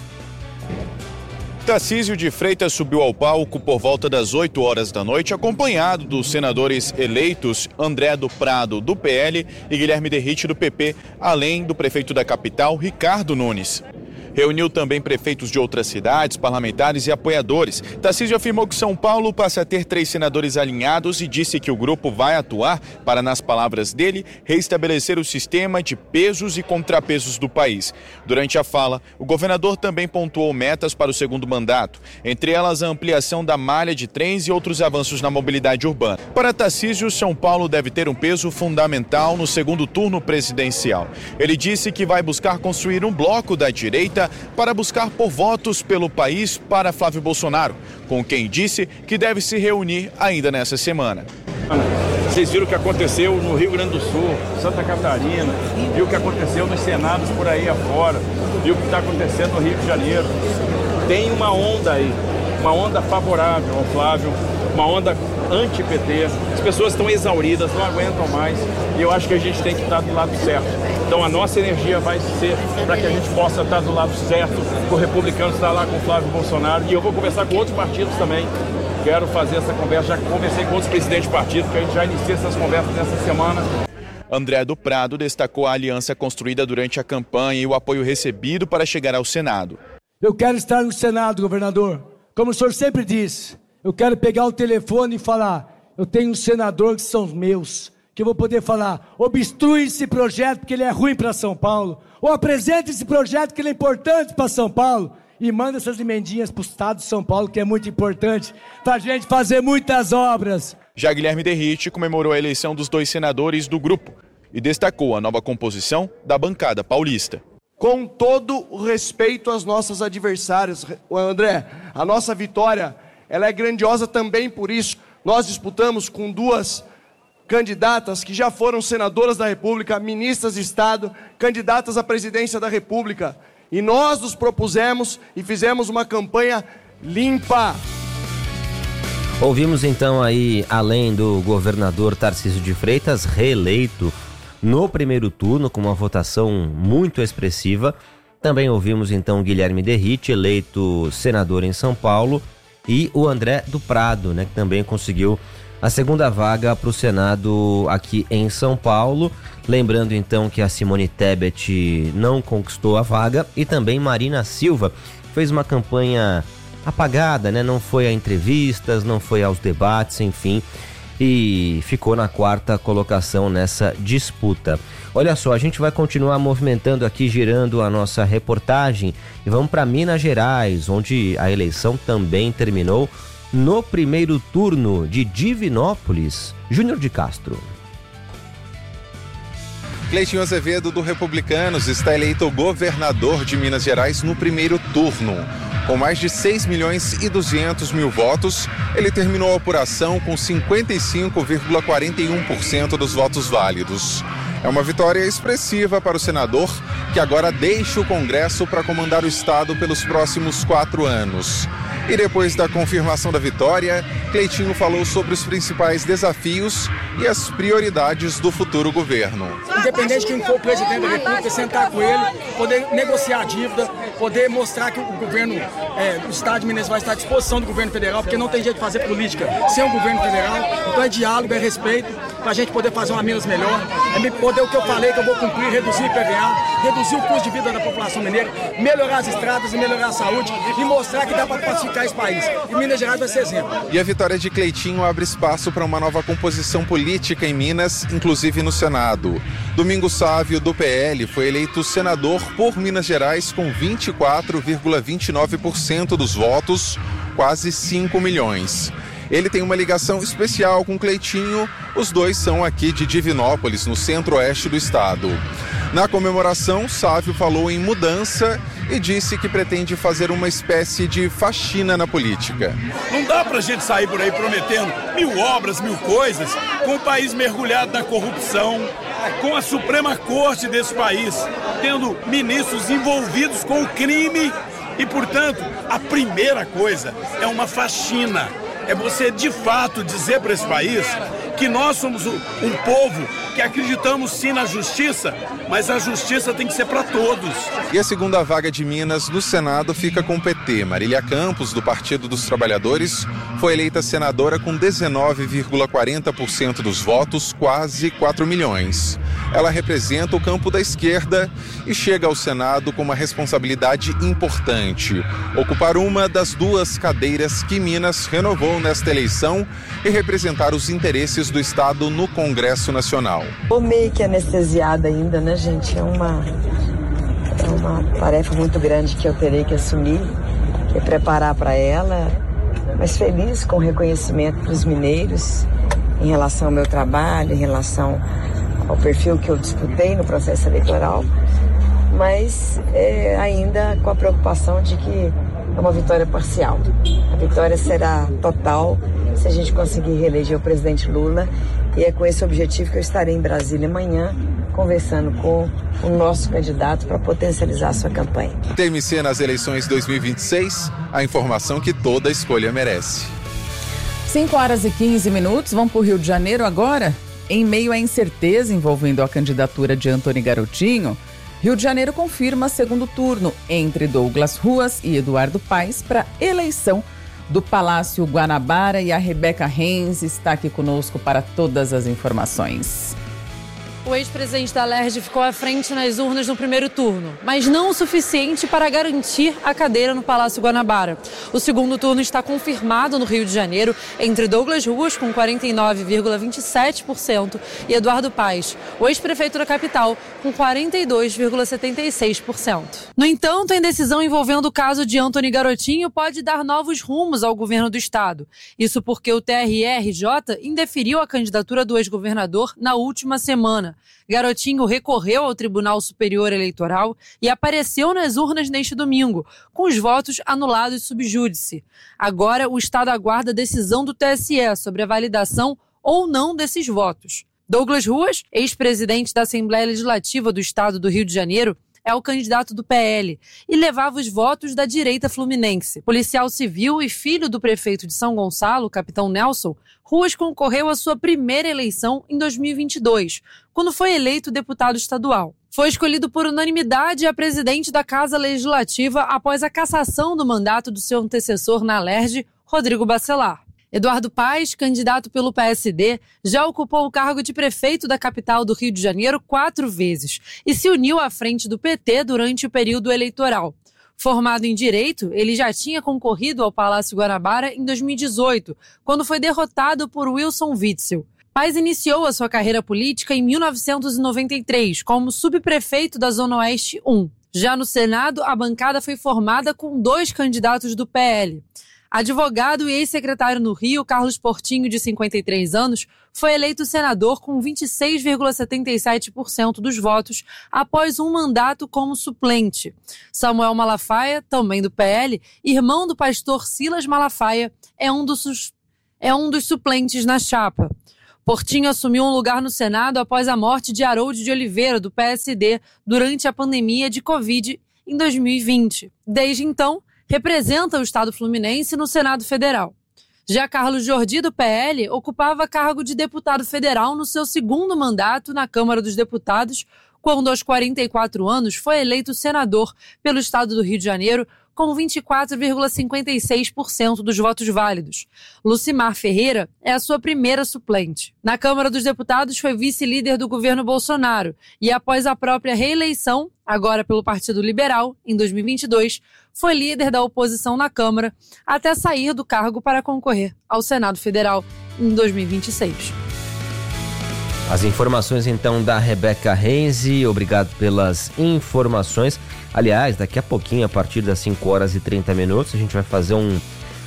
[SPEAKER 17] Tarcísio de Freitas subiu ao palco por volta das oito horas da noite, acompanhado dos senadores eleitos André do Prado, do P L, e Guilherme Derrite, do P P, além do prefeito da capital, Ricardo Nunes. Reuniu também prefeitos de outras cidades, parlamentares e apoiadores. Tarcísio afirmou que São Paulo passa a ter três senadores alinhados e disse que o grupo vai atuar para, nas palavras dele, reestabelecer o sistema de pesos e contrapesos do país. Durante a fala, o governador também pontuou metas para o segundo mandato, entre elas a ampliação da malha de trens e outros avanços na mobilidade urbana. Para Tarcísio, São Paulo deve ter um peso fundamental no segundo turno presidencial. Ele disse que vai buscar construir um bloco da direita para buscar por votos pelo país para Flávio Bolsonaro, com quem disse que deve se reunir ainda nessa semana.
[SPEAKER 18] Vocês viram o que aconteceu no Rio Grande do Sul, Santa Catarina, viu o que aconteceu nos senados por aí afora, viu o que está acontecendo no Rio de Janeiro. Tem uma onda aí, uma onda favorável ao Flávio, uma onda anti-P T. As pessoas estão exauridas, não aguentam mais, e eu acho que a gente tem que estar do lado certo. Então a nossa energia vai ser para que a gente possa estar do lado certo, o republicano está lá com o Flávio Bolsonaro, e eu vou conversar com outros partidos também. Quero fazer essa conversa, já conversei com outros presidentes de partido, que a gente já inicia essas conversas nessa semana.
[SPEAKER 17] André do Prado destacou a aliança construída durante a campanha e o apoio recebido para chegar ao Senado.
[SPEAKER 15] Eu quero estar no Senado, governador. Como o senhor sempre diz, eu quero pegar o telefone e falar, eu tenho um senador que são os meus, que eu vou poder falar, obstrui esse projeto porque ele é ruim para São Paulo, ou apresente esse projeto que ele é importante para São Paulo, e manda essas emendinhas para o Estado de São Paulo, que é muito importante, para a gente fazer muitas obras.
[SPEAKER 17] Já Guilherme Derrite comemorou a eleição dos dois senadores do grupo e destacou a nova composição da bancada paulista.
[SPEAKER 15] Com todo o respeito às nossas adversárias, André, a nossa vitória ela é grandiosa também por isso. Nós disputamos com duas candidatas que já foram senadoras da República, ministras de Estado, candidatas à presidência da República. E nós nos propusemos e fizemos uma campanha limpa.
[SPEAKER 7] Ouvimos então aí, além do governador Tarcísio de Freitas, reeleito no primeiro turno com uma votação muito expressiva. Também ouvimos então Guilherme Derrite, eleito senador em São Paulo, e o André do Prado, né, que também conseguiu a segunda vaga para o Senado aqui em São Paulo. Lembrando então que a Simone Tebet não conquistou a vaga e também Marina Silva fez uma campanha apagada, né? Não foi a entrevistas, não foi aos debates, enfim, e ficou na quarta colocação nessa disputa. Olha só, a gente vai continuar movimentando aqui, girando a nossa reportagem e vamos para Minas Gerais, onde a eleição também terminou no primeiro turno de Divinópolis. Júnior de Castro.
[SPEAKER 19] Cleitinho Azevedo, do Republicanos, está eleito governador de Minas Gerais no primeiro turno. Com mais de seis milhões e duzentos mil votos, ele terminou a apuração com cinquenta e cinco vírgula quarenta e um por cento dos votos válidos. É uma vitória expressiva para o senador, que agora deixa o Congresso para comandar o Estado pelos próximos quatro anos. E depois da confirmação da vitória, Cleitinho falou sobre os principais desafios e as prioridades do futuro governo.
[SPEAKER 15] Independente de quem for o presidente da República, sentar com ele, poder negociar a dívida, poder mostrar que o governo, é, o Estado de Minas vai estar à disposição do governo federal, porque não tem jeito de fazer política sem o governo federal. Então é diálogo, é respeito, para a gente poder fazer uma Minas melhor, é poder o que eu falei que eu vou cumprir, reduzir I P V A, reduzir o custo de vida da população mineira, melhorar as estradas e melhorar a saúde e mostrar que dá para pacificar esse país. E Minas Gerais vai ser exemplo.
[SPEAKER 19] E a vitória de Cleitinho abre espaço para uma nova composição política em Minas, inclusive no Senado. Domingos Sávio, do P L, foi eleito senador por Minas Gerais com vinte e quatro vírgula vinte e nove por cento dos votos, quase cinco milhões. Ele tem uma ligação especial com Cleitinho, os dois são aqui de Divinópolis, no centro-oeste do estado. Na comemoração, Sávio falou em mudança e disse que pretende fazer uma espécie de faxina na política.
[SPEAKER 18] Não dá pra gente sair por aí prometendo mil obras, mil coisas, com o país mergulhado na corrupção, com a Suprema Corte desse país, tendo ministros envolvidos com o crime e, portanto, a primeira coisa é uma faxina. É você, de fato, dizer para esse país que nós somos um povo que acreditamos sim na justiça, mas a justiça tem que ser para todos.
[SPEAKER 19] E a segunda vaga de Minas no Senado fica com o P T. Marília Campos, do Partido dos Trabalhadores, foi eleita senadora com dezenove vírgula quarenta por cento dos votos, quase quatro milhões. Ela representa o campo da esquerda e chega ao Senado com uma responsabilidade importante: ocupar uma das duas cadeiras que Minas renovou nesta eleição e representar os interesses do Estado no Congresso Nacional.
[SPEAKER 20] Tô meio que anestesiada ainda, né, gente? É uma, é uma tarefa muito grande que eu terei que assumir, que é preparar para ela, mas feliz com o reconhecimento dos mineiros em relação ao meu trabalho, em relação ao perfil que eu disputei no processo eleitoral, mas é, ainda com a preocupação de que é uma vitória parcial. A vitória será total se a gente conseguir reeleger o presidente Lula, e é com esse objetivo que eu estarei em Brasília amanhã, conversando com o nosso candidato para potencializar a sua campanha.
[SPEAKER 19] T M C nas eleições dois mil e vinte e seis, a informação que toda escolha merece.
[SPEAKER 13] cinco horas e quinze minutos, vamos para o Rio de Janeiro agora? Em meio à incerteza envolvendo a candidatura de Antony Garotinho, Rio de Janeiro confirma segundo turno entre Douglas Ruas e Eduardo Paes para eleição do Palácio Guanabara, e a Rebeca Renz está aqui conosco para todas as informações.
[SPEAKER 21] O ex-presidente da Alerj ficou à frente nas urnas no primeiro turno, mas não o suficiente para garantir a cadeira no Palácio Guanabara. O segundo turno está confirmado no Rio de Janeiro entre Douglas Ruas, com quarenta e nove vírgula vinte e sete por cento, e Eduardo Paes, o ex-prefeito da capital, com quarenta e dois vírgula setenta e seis por cento. No entanto, a indecisão envolvendo o caso de Antony Garotinho pode dar novos rumos ao governo do estado. Isso porque o T R R J indeferiu a candidatura do ex-governador na última semana. Garotinho recorreu ao Tribunal Superior Eleitoral e apareceu nas urnas neste domingo, com os votos anulados sub júdice. Agora, o Estado aguarda a decisão do T S E sobre a validação ou não desses votos. Douglas Ruas, ex-presidente da Assembleia Legislativa do Estado do Rio de Janeiro, é o candidato do P L e levava os votos da direita fluminense. Policial civil e filho do prefeito de São Gonçalo, capitão Nelson, Ruas concorreu à sua primeira eleição em dois mil e vinte e dois, quando foi eleito deputado estadual. Foi escolhido por unanimidade a presidente da Casa Legislativa após a cassação do mandato do seu antecessor na Alerj, Rodrigo Bacelar. Eduardo Paes, candidato pelo P S D, já ocupou o cargo de prefeito da capital do Rio de Janeiro quatro vezes e se uniu à frente do P T durante o período eleitoral. Formado em Direito, ele já tinha concorrido ao Palácio Guanabara em dois mil e dezoito, quando foi derrotado por Wilson Witzel. Paes iniciou a sua carreira política em mil novecentos e noventa e três como subprefeito da Zona Oeste um. Já no Senado, a bancada foi formada com dois candidatos do P L. Advogado e ex-secretário no Rio, Carlos Portinho, de cinquenta e três anos, foi eleito senador com vinte e seis vírgula setenta e sete por cento dos votos após um mandato como suplente. Samuel Malafaia, também do P L, irmão do pastor Silas Malafaia, é um dos, é um dos suplentes na chapa. Portinho assumiu um lugar no Senado após a morte de Harold de Oliveira, do P S D, durante a pandemia de Covid em dois mil e vinte. Desde então, representa o Estado fluminense no Senado Federal. Já Carlos Jordi, do P L, ocupava cargo de deputado federal no seu segundo mandato na Câmara dos Deputados, quando aos quarenta e quatro anos foi eleito senador pelo Estado do Rio de Janeiro com vinte e quatro vírgula cinquenta e seis por cento dos votos válidos. Lucimar Ferreira é a sua primeira suplente. Na Câmara dos Deputados foi vice-líder do governo Bolsonaro e, após a própria reeleição, agora pelo Partido Liberal, em dois mil e vinte e dois, foi líder da oposição na Câmara até sair do cargo para concorrer ao Senado Federal em dois mil e vinte e seis.
[SPEAKER 7] As informações então da Rebeca Renzi, obrigado pelas informações. Aliás, daqui a pouquinho, a partir das cinco horas e trinta minutos, a gente vai fazer um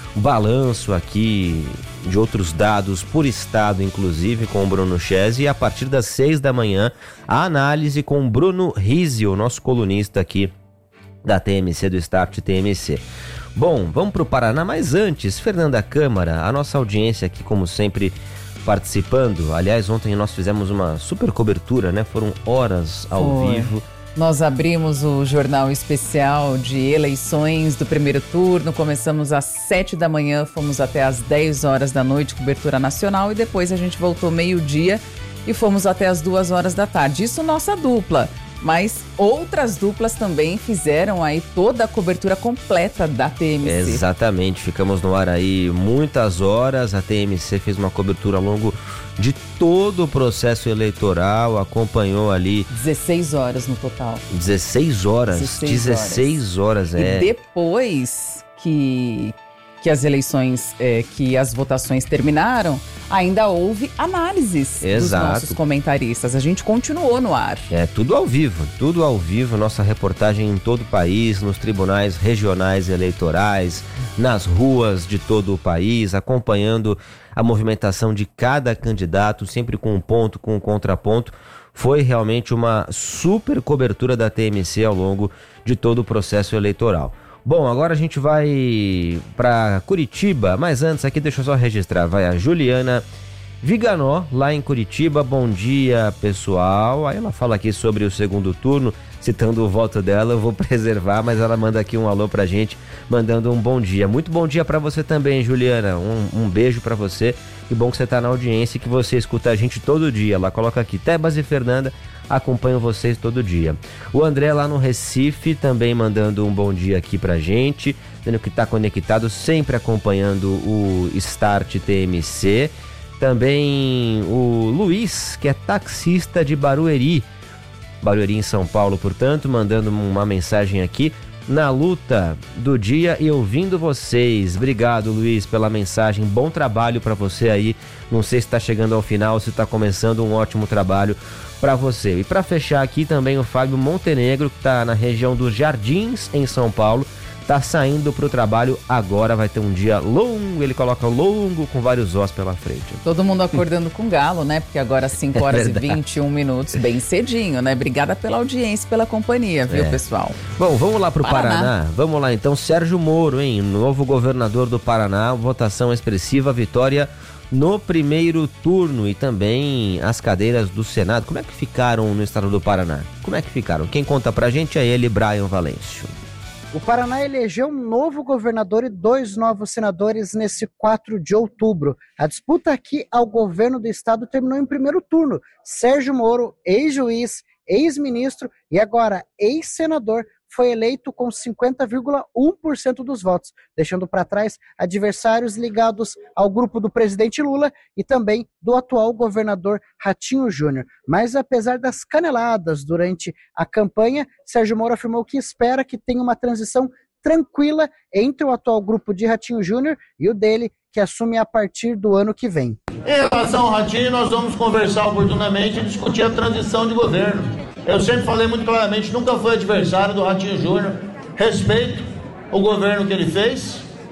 [SPEAKER 7] balanço aqui de outros dados por estado, inclusive, com o Bruno Chese. E a partir das seis da manhã, a análise com o Bruno Rizzi, o nosso colunista aqui da T M C, do Start T M C. Bom, vamos para o Paraná, mas antes, Fernanda Câmara, a nossa audiência aqui, como sempre, participando. Aliás, ontem nós fizemos uma super cobertura, né? Foram horas ao
[SPEAKER 13] Foi.
[SPEAKER 7] vivo.
[SPEAKER 13] Nós abrimos o jornal especial de eleições do primeiro turno, começamos às sete da manhã, fomos até às dez horas da noite, cobertura nacional, e depois a gente voltou meio-dia e fomos até às duas horas da tarde. Isso nossa dupla, mas outras duplas também fizeram aí toda a cobertura completa da T M C.
[SPEAKER 7] Exatamente, ficamos no ar aí muitas horas, a T M C fez uma cobertura ao longo de todo o processo eleitoral, acompanhou ali...
[SPEAKER 13] dezesseis horas no total.
[SPEAKER 7] dezesseis horas?
[SPEAKER 13] dezesseis,
[SPEAKER 7] dezesseis horas, é.
[SPEAKER 13] E depois que, que as eleições, é, que as votações terminaram, ainda houve análises
[SPEAKER 7] Exato.
[SPEAKER 13] dos nossos comentaristas. A gente continuou no ar.
[SPEAKER 7] É, tudo ao vivo, tudo ao vivo, nossa reportagem em todo o país, nos tribunais regionais eleitorais, nas ruas de todo o país, acompanhando a movimentação de cada candidato, sempre com um ponto, com um contraponto. Foi realmente uma super cobertura da T M C ao longo de todo o processo eleitoral. Bom, agora a gente vai para Curitiba, mas antes aqui deixa eu só registrar, vai a Juliana Viganó, lá em Curitiba. Bom dia, pessoal. Aí ela fala aqui sobre o segundo turno, citando o voto dela, eu vou preservar, mas ela manda aqui um alô pra gente, mandando um bom dia. Muito bom dia pra você também, Juliana, um, um beijo pra você, que bom que você tá na audiência e que você escuta a gente todo dia. Ela coloca aqui, Tebas e Fernanda, acompanho vocês todo dia. O André lá no Recife também mandando um bom dia aqui pra gente, dizendo que tá conectado, sempre acompanhando o Start T M C. Também o Luiz, que é taxista de Barueri, Barueri em São Paulo, portanto, mandando uma mensagem aqui, na luta do dia e ouvindo vocês. Obrigado, Luiz, pela mensagem, bom trabalho para você aí, não sei se está chegando ao final, se está começando, um ótimo trabalho para você. E para fechar aqui também o Fábio Montenegro, que está na região dos Jardins, em São Paulo, tá saindo pro trabalho agora, vai ter um dia longo, ele coloca longo com vários ossos pela frente.
[SPEAKER 13] Todo mundo acordando com galo, né? Porque agora às cinco horas é e vinte e um minutos, bem cedinho, né? Obrigada pela audiência, pela companhia, viu,
[SPEAKER 7] é.
[SPEAKER 13] pessoal?
[SPEAKER 7] Bom, vamos lá pro Paraná.
[SPEAKER 13] Paraná.
[SPEAKER 7] Vamos lá então, Sérgio Moro, hein? Novo governador do Paraná, votação expressiva, vitória no primeiro turno e também as cadeiras do Senado. Como é que ficaram no estado do Paraná? Como é que ficaram? Quem conta pra gente é ele, Brian Valêncio.
[SPEAKER 1] O Paraná elegeu um novo governador e dois novos senadores nesse quatro de outubro. A disputa aqui ao governo do estado terminou em primeiro turno. Sérgio Moro, ex-juiz, ex-ministro e agora ex-senador, foi eleito com cinquenta vírgula um por cento dos votos, deixando para trás adversários ligados ao grupo do presidente Lula e também do atual governador Ratinho Júnior. Mas apesar das caneladas durante a campanha, Sérgio Moro afirmou que espera que tenha uma transição tranquila entre o atual grupo de Ratinho Júnior e o dele, que assume a partir do ano que vem.
[SPEAKER 22] Em relação ao Ratinho, nós vamos conversar oportunamente e discutir a transição de governo. Eu sempre falei muito claramente, nunca fui adversário do Ratinho Júnior, respeito o governo que ele fez,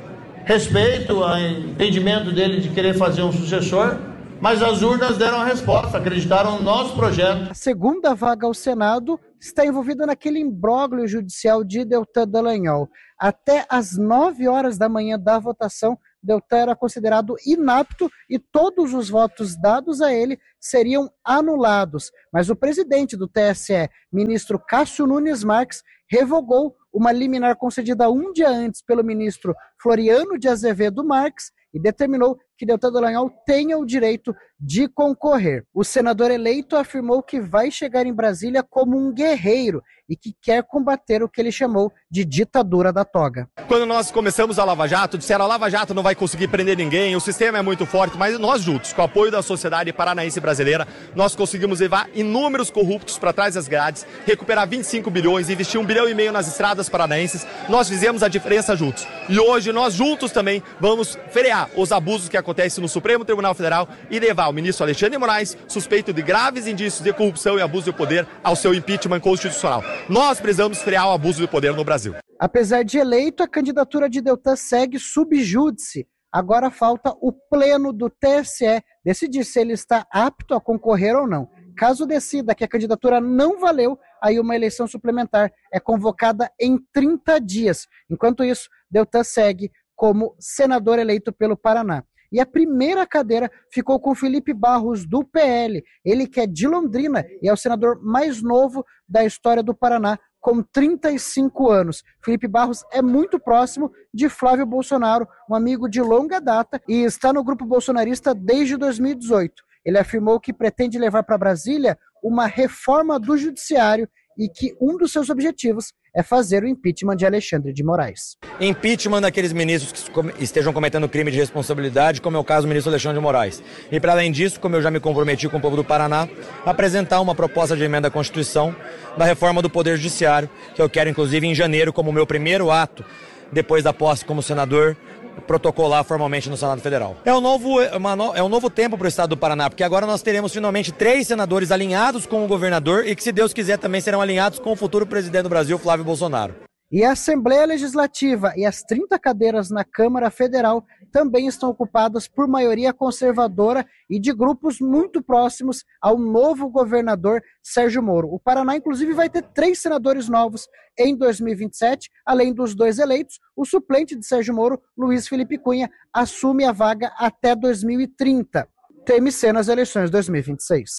[SPEAKER 22] respeito ao entendimento dele de querer fazer um sucessor, mas as urnas deram a resposta, acreditaram no nosso projeto.
[SPEAKER 1] A segunda vaga ao Senado está envolvida naquele imbróglio judicial de Deltan Dallagnol. Até às nove horas da manhã da votação, Deltan era considerado inapto e todos os votos dados a ele seriam anulados. Mas o presidente do T S E, ministro Cássio Nunes Marques, revogou uma liminar concedida um dia antes pelo ministro Floriano de Azevedo Marques e determinou que Deltan Dallagnol tenha o direito de concorrer. O senador eleito afirmou que vai chegar em Brasília como um guerreiro e que quer combater o que ele chamou de ditadura da toga.
[SPEAKER 3] Quando nós começamos a Lava Jato, disseram a Lava Jato não vai conseguir prender ninguém, o sistema é muito forte, mas nós juntos, com o apoio da sociedade paranaense e brasileira, nós conseguimos levar inúmeros corruptos para trás das grades, recuperar vinte e cinco bilhões, investir um bilhão e meio nas estradas paranaenses. Nós fizemos a diferença juntos. E hoje nós juntos também vamos frear os abusos que acontecem no Supremo Tribunal Federal e levar o ministro Alexandre de Moraes, suspeito de graves indícios de corrupção e abuso de poder, ao seu impeachment constitucional. Nós precisamos frear o abuso de poder no Brasil.
[SPEAKER 1] Apesar de eleito, a candidatura de Deltan segue sub júdice. Agora falta o pleno do T S E decidir se ele está apto a concorrer ou não. Caso decida que a candidatura não valeu, aí uma eleição suplementar é convocada em trinta dias. Enquanto isso, Deltan segue como senador eleito pelo Paraná. E a primeira cadeira ficou com Felipe Barros, do P L. Ele que é de Londrina e é o senador mais novo da história do Paraná, com trinta e cinco anos. Felipe Barros é muito próximo de Flávio Bolsonaro, um amigo de longa data, e está no grupo bolsonarista desde dois mil e dezoito. Ele afirmou que pretende levar para Brasília uma reforma do judiciário e que um dos seus objetivos é fazer o impeachment de Alexandre de Moraes.
[SPEAKER 4] Impeachment daqueles ministros que estejam cometendo crime de responsabilidade, como é o caso do ministro Alexandre de Moraes. E para além disso, como eu já me comprometi com o povo do Paraná, apresentar uma proposta de emenda à Constituição da reforma do Poder Judiciário, que eu quero inclusive em janeiro como meu primeiro ato, depois da posse como senador, protocolar formalmente no Senado Federal. É um novo, uma no, é um novo tempo para o estado do Paraná, porque agora nós teremos finalmente três senadores alinhados com o governador e que, se Deus quiser, também serão alinhados com o futuro presidente do Brasil, Flávio Bolsonaro.
[SPEAKER 1] E a Assembleia Legislativa e as trinta cadeiras na Câmara Federal também estão ocupadas por maioria conservadora e de grupos muito próximos ao novo governador Sérgio Moro. O Paraná, inclusive, vai ter três senadores novos em dois mil e vinte e sete, além dos dois eleitos. O suplente de Sérgio Moro, Luiz Felipe Cunha, assume a vaga até dois mil e trinta. T M C nas eleições de dois mil e vinte e seis.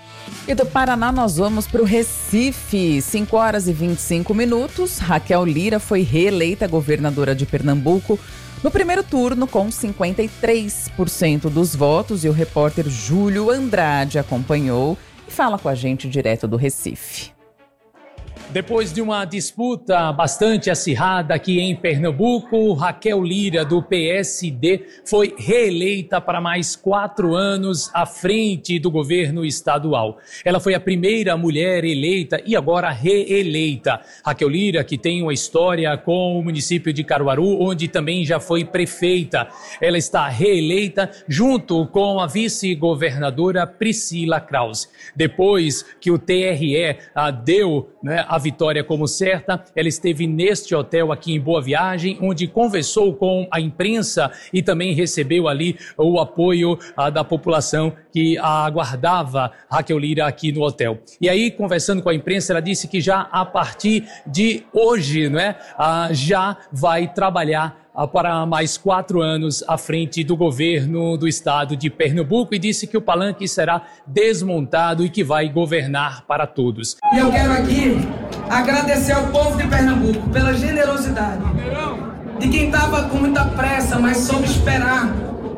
[SPEAKER 13] E do Paraná nós vamos para o Recife, cinco horas e vinte e cinco minutos. Raquel Lira foi reeleita governadora de Pernambuco no primeiro turno com cinquenta e três por cento dos votos, e o repórter Júlio Andrade acompanhou e fala com a gente direto do Recife.
[SPEAKER 23] Depois de uma disputa bastante acirrada aqui em Pernambuco, Raquel Lira, do P S D, foi reeleita para mais quatro anos à frente do governo estadual. Ela foi a primeira mulher eleita e agora reeleita. Raquel Lira, que tem uma história com o município de Caruaru, onde também já foi prefeita. Ela está reeleita junto com a vice-governadora Priscila Krause. Depois que o T R E a deu, né, a vitória como certa, ela esteve neste hotel aqui em Boa Viagem, onde conversou com a imprensa e também recebeu ali o apoio ah, da população que a aguardava Raquel Lira aqui no hotel. E aí, conversando com a imprensa, ela disse que já a partir de hoje, não é, ah, já vai trabalhar para mais quatro anos à frente do governo do estado de Pernambuco, e disse que o palanque será desmontado e que vai governar para todos.
[SPEAKER 24] E eu quero aqui agradecer ao povo de Pernambuco pela generosidade de quem estava com muita pressa, mas soube esperar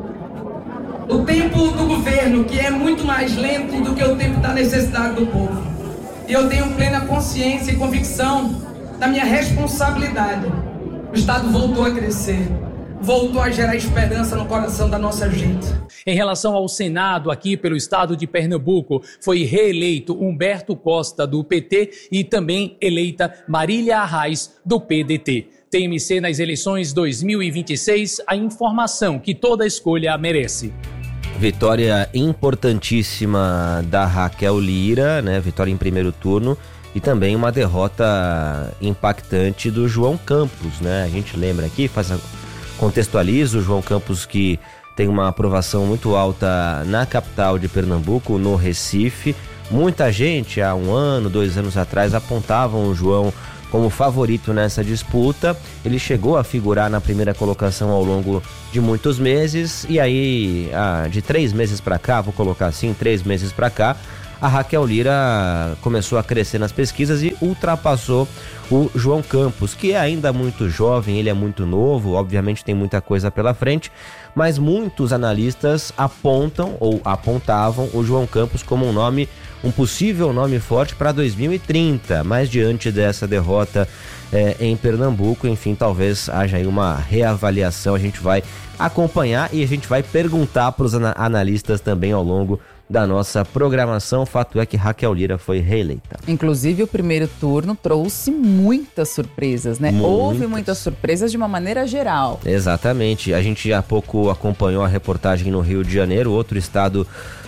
[SPEAKER 24] o tempo do governo, que é muito mais lento do que o tempo da necessidade do povo. E eu tenho plena consciência e convicção da minha responsabilidade. O estado voltou a crescer, voltou a gerar esperança no coração da nossa gente.
[SPEAKER 23] Em relação ao Senado, aqui pelo estado de Pernambuco, foi reeleito Humberto Costa, do P T, e também eleita Marília Arraes, do P D T. T M C nas eleições dois mil e vinte e seis, a informação que toda escolha merece.
[SPEAKER 7] Vitória importantíssima da Raquel Lira, né? Vitória em primeiro turno. E também uma derrota impactante do João Campos, né? A gente lembra aqui, faz Contextualizo, o João Campos, que tem uma aprovação muito alta na capital de Pernambuco, no Recife. Muita gente, há um ano, dois anos atrás, apontavam o João como favorito nessa disputa. Ele chegou a figurar na primeira colocação ao longo de muitos meses, e aí, ah, de três meses para cá, vou colocar assim, três meses para cá, a Raquel Lira começou a crescer nas pesquisas e ultrapassou o João Campos, que é ainda muito jovem, ele é muito novo, obviamente tem muita coisa pela frente, mas muitos analistas apontam ou apontavam o João Campos como um nome, um possível nome forte para dois mil e trinta, mas diante dessa derrota é, em Pernambuco, enfim, talvez haja aí uma reavaliação. A gente vai acompanhar e a gente vai perguntar para os analistas também ao longo da nossa programação. O fato é que Raquel Lira foi reeleita.
[SPEAKER 13] Inclusive, o primeiro turno trouxe muitas surpresas, né?
[SPEAKER 7] Muitas.
[SPEAKER 13] Houve muitas surpresas de uma maneira geral.
[SPEAKER 7] Exatamente. A gente há pouco acompanhou a reportagem no Rio de Janeiro, outro estado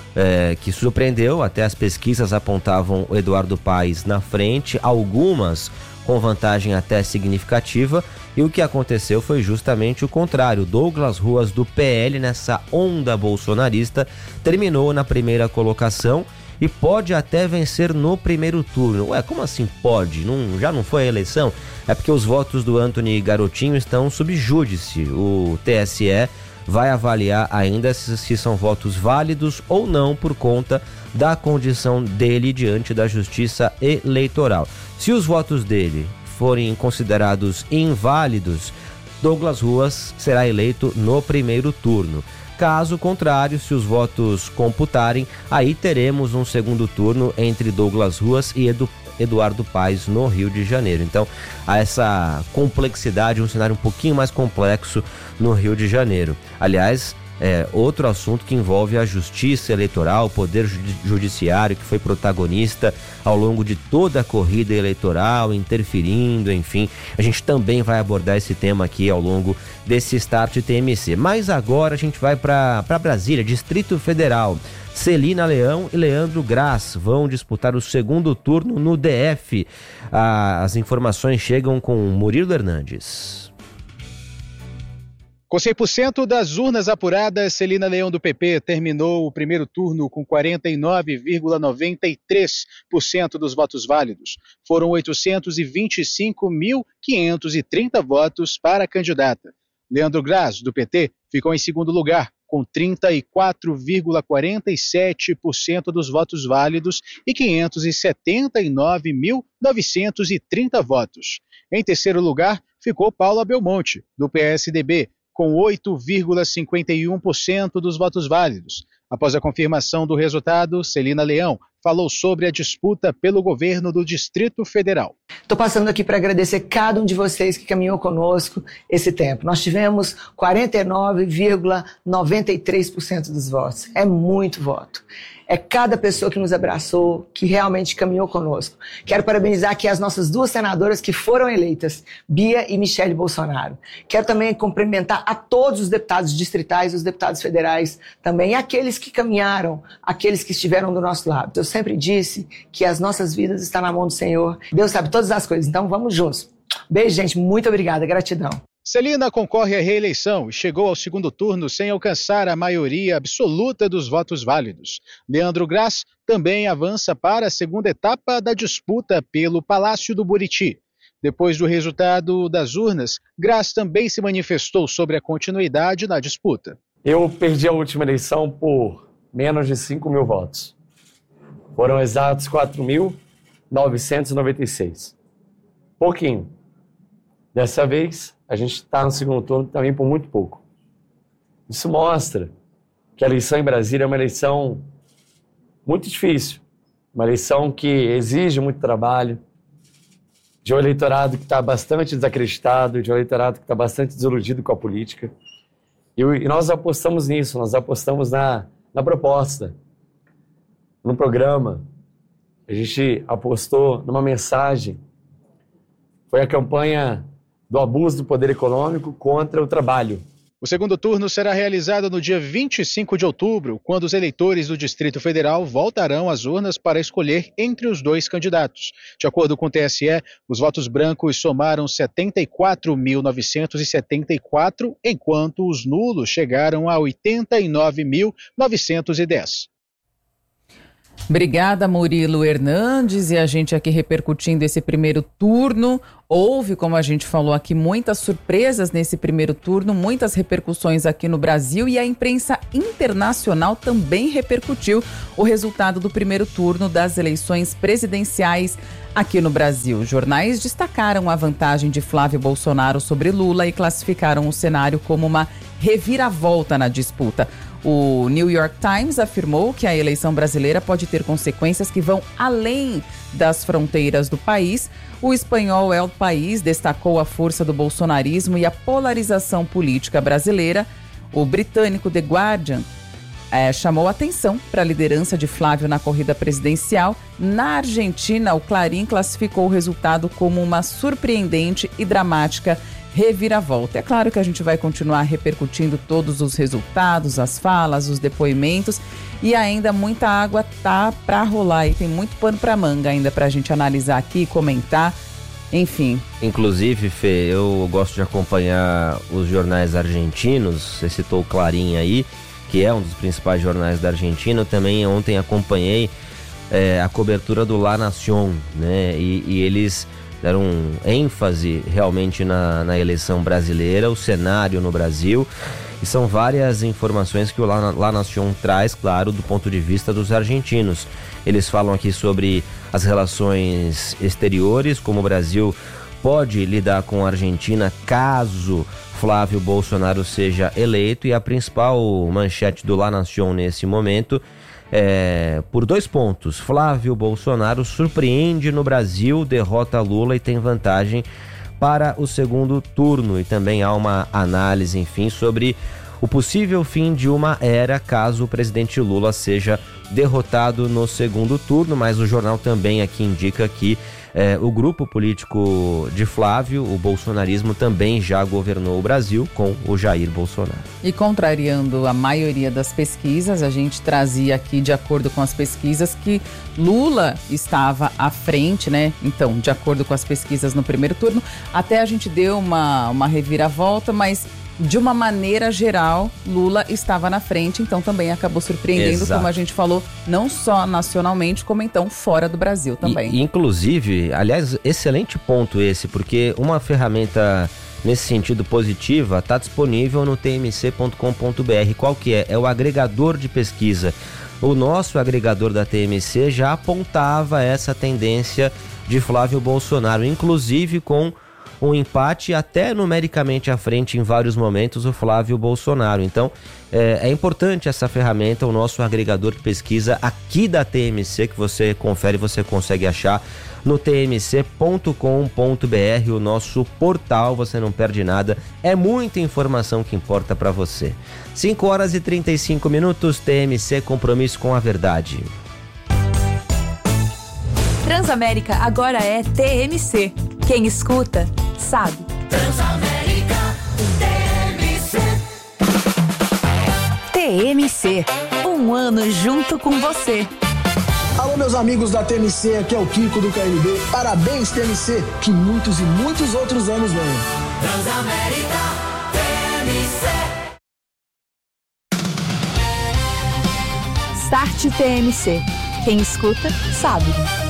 [SPEAKER 7] é, que surpreendeu. Até as pesquisas apontavam o Eduardo Paes na frente, algumas com vantagem até significativa, e o que aconteceu foi justamente o contrário. Douglas Ruas, do P L, nessa onda bolsonarista, terminou na primeira colocação e pode até vencer no primeiro turno. Ué, como assim pode? Não, já não foi a eleição? É porque os votos do Antony Garotinho estão sob júdice. O T S E vai avaliar ainda se, se são votos válidos ou não por conta da condição dele diante da Justiça Eleitoral. Se os votos dele forem considerados inválidos, Douglas Ruas será eleito no primeiro turno. Caso contrário, se os votos computarem, aí teremos um segundo turno entre Douglas Ruas e Edu, Eduardo Paes no Rio de Janeiro. Então, há essa complexidade, um cenário um pouquinho mais complexo no Rio de Janeiro. Aliás, é outro assunto que envolve a justiça eleitoral, o poder judiciário, que foi protagonista ao longo de toda a corrida eleitoral, interferindo, enfim. A gente também vai abordar esse tema aqui ao longo desse Start T M C. Mas agora a gente vai para Brasília, Distrito Federal. Celina Leão e Leandro Graz vão disputar o segundo turno no D F. Ah, as informações chegam com Murilo Hernandes.
[SPEAKER 2] Com cem por cento das urnas apuradas, Celina Leão do P P terminou o primeiro turno com quarenta e nove vírgula noventa e três por cento dos votos válidos. Foram oitocentos e vinte e cinco mil quinhentos e trinta votos para a candidata. Leandro Graz, do P T, ficou em segundo lugar, com trinta e quatro vírgula quarenta e sete por cento dos votos válidos e quinhentos e setenta e nove mil novecentos e trinta votos. Em terceiro lugar, ficou Paula Belmonte, do P S D B, com oito vírgula cinquenta e um por cento dos votos válidos. Após a confirmação do resultado, Celina Leão falou sobre a disputa pelo governo do Distrito Federal.
[SPEAKER 5] Estou passando aqui para agradecer cada um de vocês que caminhou conosco esse tempo. Nós tivemos quarenta e nove vírgula noventa e três por cento dos votos. É muito voto. É cada pessoa que nos abraçou, que realmente caminhou conosco. Quero parabenizar aqui as nossas duas senadoras que foram eleitas, Bia e Michele Bolsonaro. Quero também cumprimentar a todos os deputados distritais, os deputados federais também, e aqueles que caminharam, aqueles que estiveram do nosso lado. Eu sempre disse que as nossas vidas estão na mão do Senhor. Deus sabe todas as coisas, então vamos juntos. Beijo, gente. Muito obrigada. Gratidão.
[SPEAKER 2] Celina concorre à reeleição e chegou ao segundo turno sem alcançar a maioria absoluta dos votos válidos. Leandro Graz também avança para a segunda etapa da disputa pelo Palácio do Buriti. Depois do resultado das urnas, Graz também se manifestou sobre a continuidade na disputa.
[SPEAKER 9] Eu perdi a última eleição por menos de cinco mil votos. Foram exatos quatro mil novecentos e noventa e seis. Pouquinho. Dessa vez, a gente está no segundo turno também por muito pouco. Isso mostra que a eleição em Brasília é uma eleição muito difícil, uma eleição que exige muito trabalho, de um eleitorado que está bastante desacreditado, de um eleitorado que está bastante desiludido com a política. E, e nós apostamos nisso, nós apostamos na, na proposta, no programa. A gente apostou numa mensagem. Foi a campanha do abuso do poder econômico contra o trabalho.
[SPEAKER 2] O segundo turno será realizado no dia vinte e cinco de outubro, quando os eleitores do Distrito Federal voltarão às urnas para escolher entre os dois candidatos. De acordo com o T S E, os votos brancos somaram setenta e quatro mil novecentos e setenta e quatro, enquanto os nulos chegaram a oitenta e nove mil novecentos e dez.
[SPEAKER 13] Obrigada, Murilo Hernandes, e a gente aqui repercutindo esse primeiro turno. Houve, como a gente falou aqui, muitas surpresas nesse primeiro turno, muitas repercussões aqui no Brasil, e a imprensa internacional também repercutiu o resultado do primeiro turno das eleições presidenciais aqui no Brasil. Jornais destacaram a vantagem de Flávio Bolsonaro sobre Lula e classificaram o cenário como uma reviravolta na disputa. O New York Times afirmou que a eleição brasileira pode ter consequências que vão além das fronteiras do país. O espanhol El País destacou a força do bolsonarismo e a polarização política brasileira. O britânico The Guardian é, chamou atenção para a liderança de Flávio na corrida presidencial. Na Argentina, o Clarín classificou o resultado como uma surpreendente e dramática reviravolta. É claro que a gente vai continuar repercutindo todos os resultados, as falas, os depoimentos, e ainda muita água tá para rolar e tem muito pano para manga ainda para a gente analisar aqui, comentar, enfim.
[SPEAKER 7] Inclusive, Fê, eu gosto de acompanhar os jornais argentinos. Você citou o Clarín aí, que é um dos principais jornais da Argentina. Eu também ontem acompanhei é, a cobertura do La Nación, né? E, e eles deram ênfase realmente na, na eleição brasileira, o cenário no Brasil, e são várias informações que o La, La Nación traz, claro, do ponto de vista dos argentinos. Eles falam aqui sobre as relações exteriores, como o Brasil pode lidar com a Argentina caso Flávio Bolsonaro seja eleito, e a principal manchete do La Nación nesse momento É, por dois pontos. Flávio Bolsonaro surpreende no Brasil, derrota Lula e tem vantagem para o segundo turno. E também há uma análise, enfim, sobre o possível fim de uma era caso o presidente Lula seja derrotado no segundo turno. Mas o jornal também aqui indica que é, o grupo político de Flávio, o bolsonarismo, também já governou o Brasil com o Jair Bolsonaro.
[SPEAKER 13] E contrariando a maioria das pesquisas, a gente trazia aqui, de acordo com as pesquisas, que Lula estava à frente, né? Então, de acordo com as pesquisas no primeiro turno, até a gente deu uma, uma reviravolta, mas de uma maneira geral, Lula estava na frente, então também acabou surpreendendo, Exato. Como a gente falou, não só nacionalmente, como então fora do Brasil também.
[SPEAKER 7] E, inclusive, aliás, excelente ponto esse, porque uma ferramenta nesse sentido positiva está disponível no t m c ponto com ponto b r. Qual que é? É o agregador de pesquisa. O nosso agregador da T M C já apontava essa tendência de Flávio Bolsonaro, inclusive com um empate até numericamente à frente em vários momentos, o Flávio Bolsonaro. Então, é, é importante essa ferramenta, o nosso agregador de pesquisa aqui da T M C, que você confere, você consegue achar no t m c ponto com ponto b r, o nosso portal, você não perde nada, é muita informação que importa para você. cinco horas e trinta e cinco minutos, T M C, compromisso com a verdade.
[SPEAKER 12] Transamérica agora é T M C. Quem escuta, sabe.
[SPEAKER 6] Transamérica, T M C.
[SPEAKER 12] T M C, um ano junto com você.
[SPEAKER 8] Alô, meus amigos da T M C, aqui é o Kiko do K N B. Parabéns, T M C, que muitos e muitos outros anos venham.
[SPEAKER 6] Transamérica, T M
[SPEAKER 12] C. Start T M C. Quem escuta, sabe.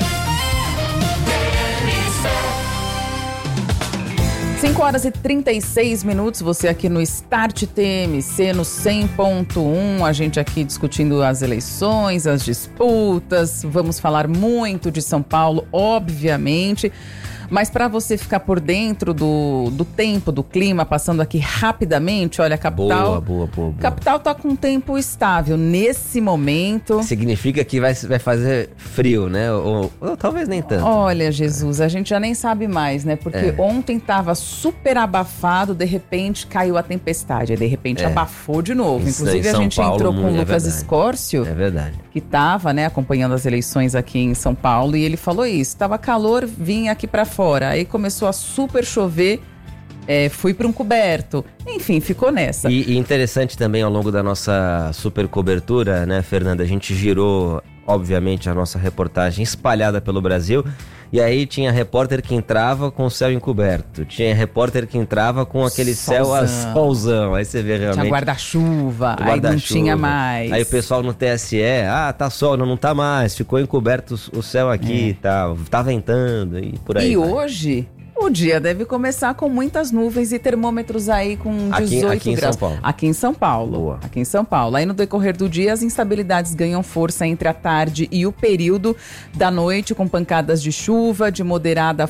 [SPEAKER 13] cinco horas e trinta e seis minutos, você aqui no Start T M C, no cem ponto um, a gente aqui discutindo as eleições, as disputas, vamos falar muito de São Paulo, obviamente, mas para você ficar por dentro do, do tempo, do clima, passando aqui rapidamente, olha, a capital...
[SPEAKER 7] Boa, boa, boa, boa.
[SPEAKER 13] Capital tá com tempo estável nesse momento.
[SPEAKER 7] Significa que vai, vai fazer frio, né? Ou, ou talvez nem tanto.
[SPEAKER 13] Olha, Jesus, a gente já nem sabe mais, né? Porque é. ontem tava super abafado, de repente caiu a tempestade, aí de repente é. abafou de novo.
[SPEAKER 7] Isso,
[SPEAKER 13] inclusive a gente
[SPEAKER 7] Paulo,
[SPEAKER 13] entrou com o
[SPEAKER 7] é
[SPEAKER 13] Lucas
[SPEAKER 7] verdade.
[SPEAKER 13] Escórcio,
[SPEAKER 7] é verdade.
[SPEAKER 13] que tava, né, acompanhando as eleições aqui em São Paulo, e ele falou isso, tava calor, vinha aqui pra fora, aí começou a super chover, é, fui para um coberto. Enfim, ficou nessa.
[SPEAKER 7] E, e interessante também, ao longo da nossa super cobertura, né, Fernanda? A gente girou, obviamente, a nossa reportagem espalhada pelo Brasil. E aí tinha repórter que entrava com o céu encoberto. Tinha repórter que entrava com aquele solzão. céu a solzão. Aí você vê realmente...
[SPEAKER 13] Tinha guarda-chuva, guarda aí não tinha mais.
[SPEAKER 7] Aí o pessoal no T S E, ah, tá sol, não, não tá mais. Ficou encoberto o céu aqui e é. tal. Tá ventando e por aí.
[SPEAKER 13] E
[SPEAKER 7] vai.
[SPEAKER 13] hoje... O dia deve começar com muitas nuvens e termômetros aí com dezoito
[SPEAKER 7] aqui, aqui
[SPEAKER 13] graus.
[SPEAKER 7] Em São Paulo.
[SPEAKER 13] Aqui em São Paulo.
[SPEAKER 7] Boa.
[SPEAKER 13] Aqui em São Paulo. Aí no decorrer do dia, as instabilidades ganham força entre a tarde e o período da noite, com pancadas de chuva de moderada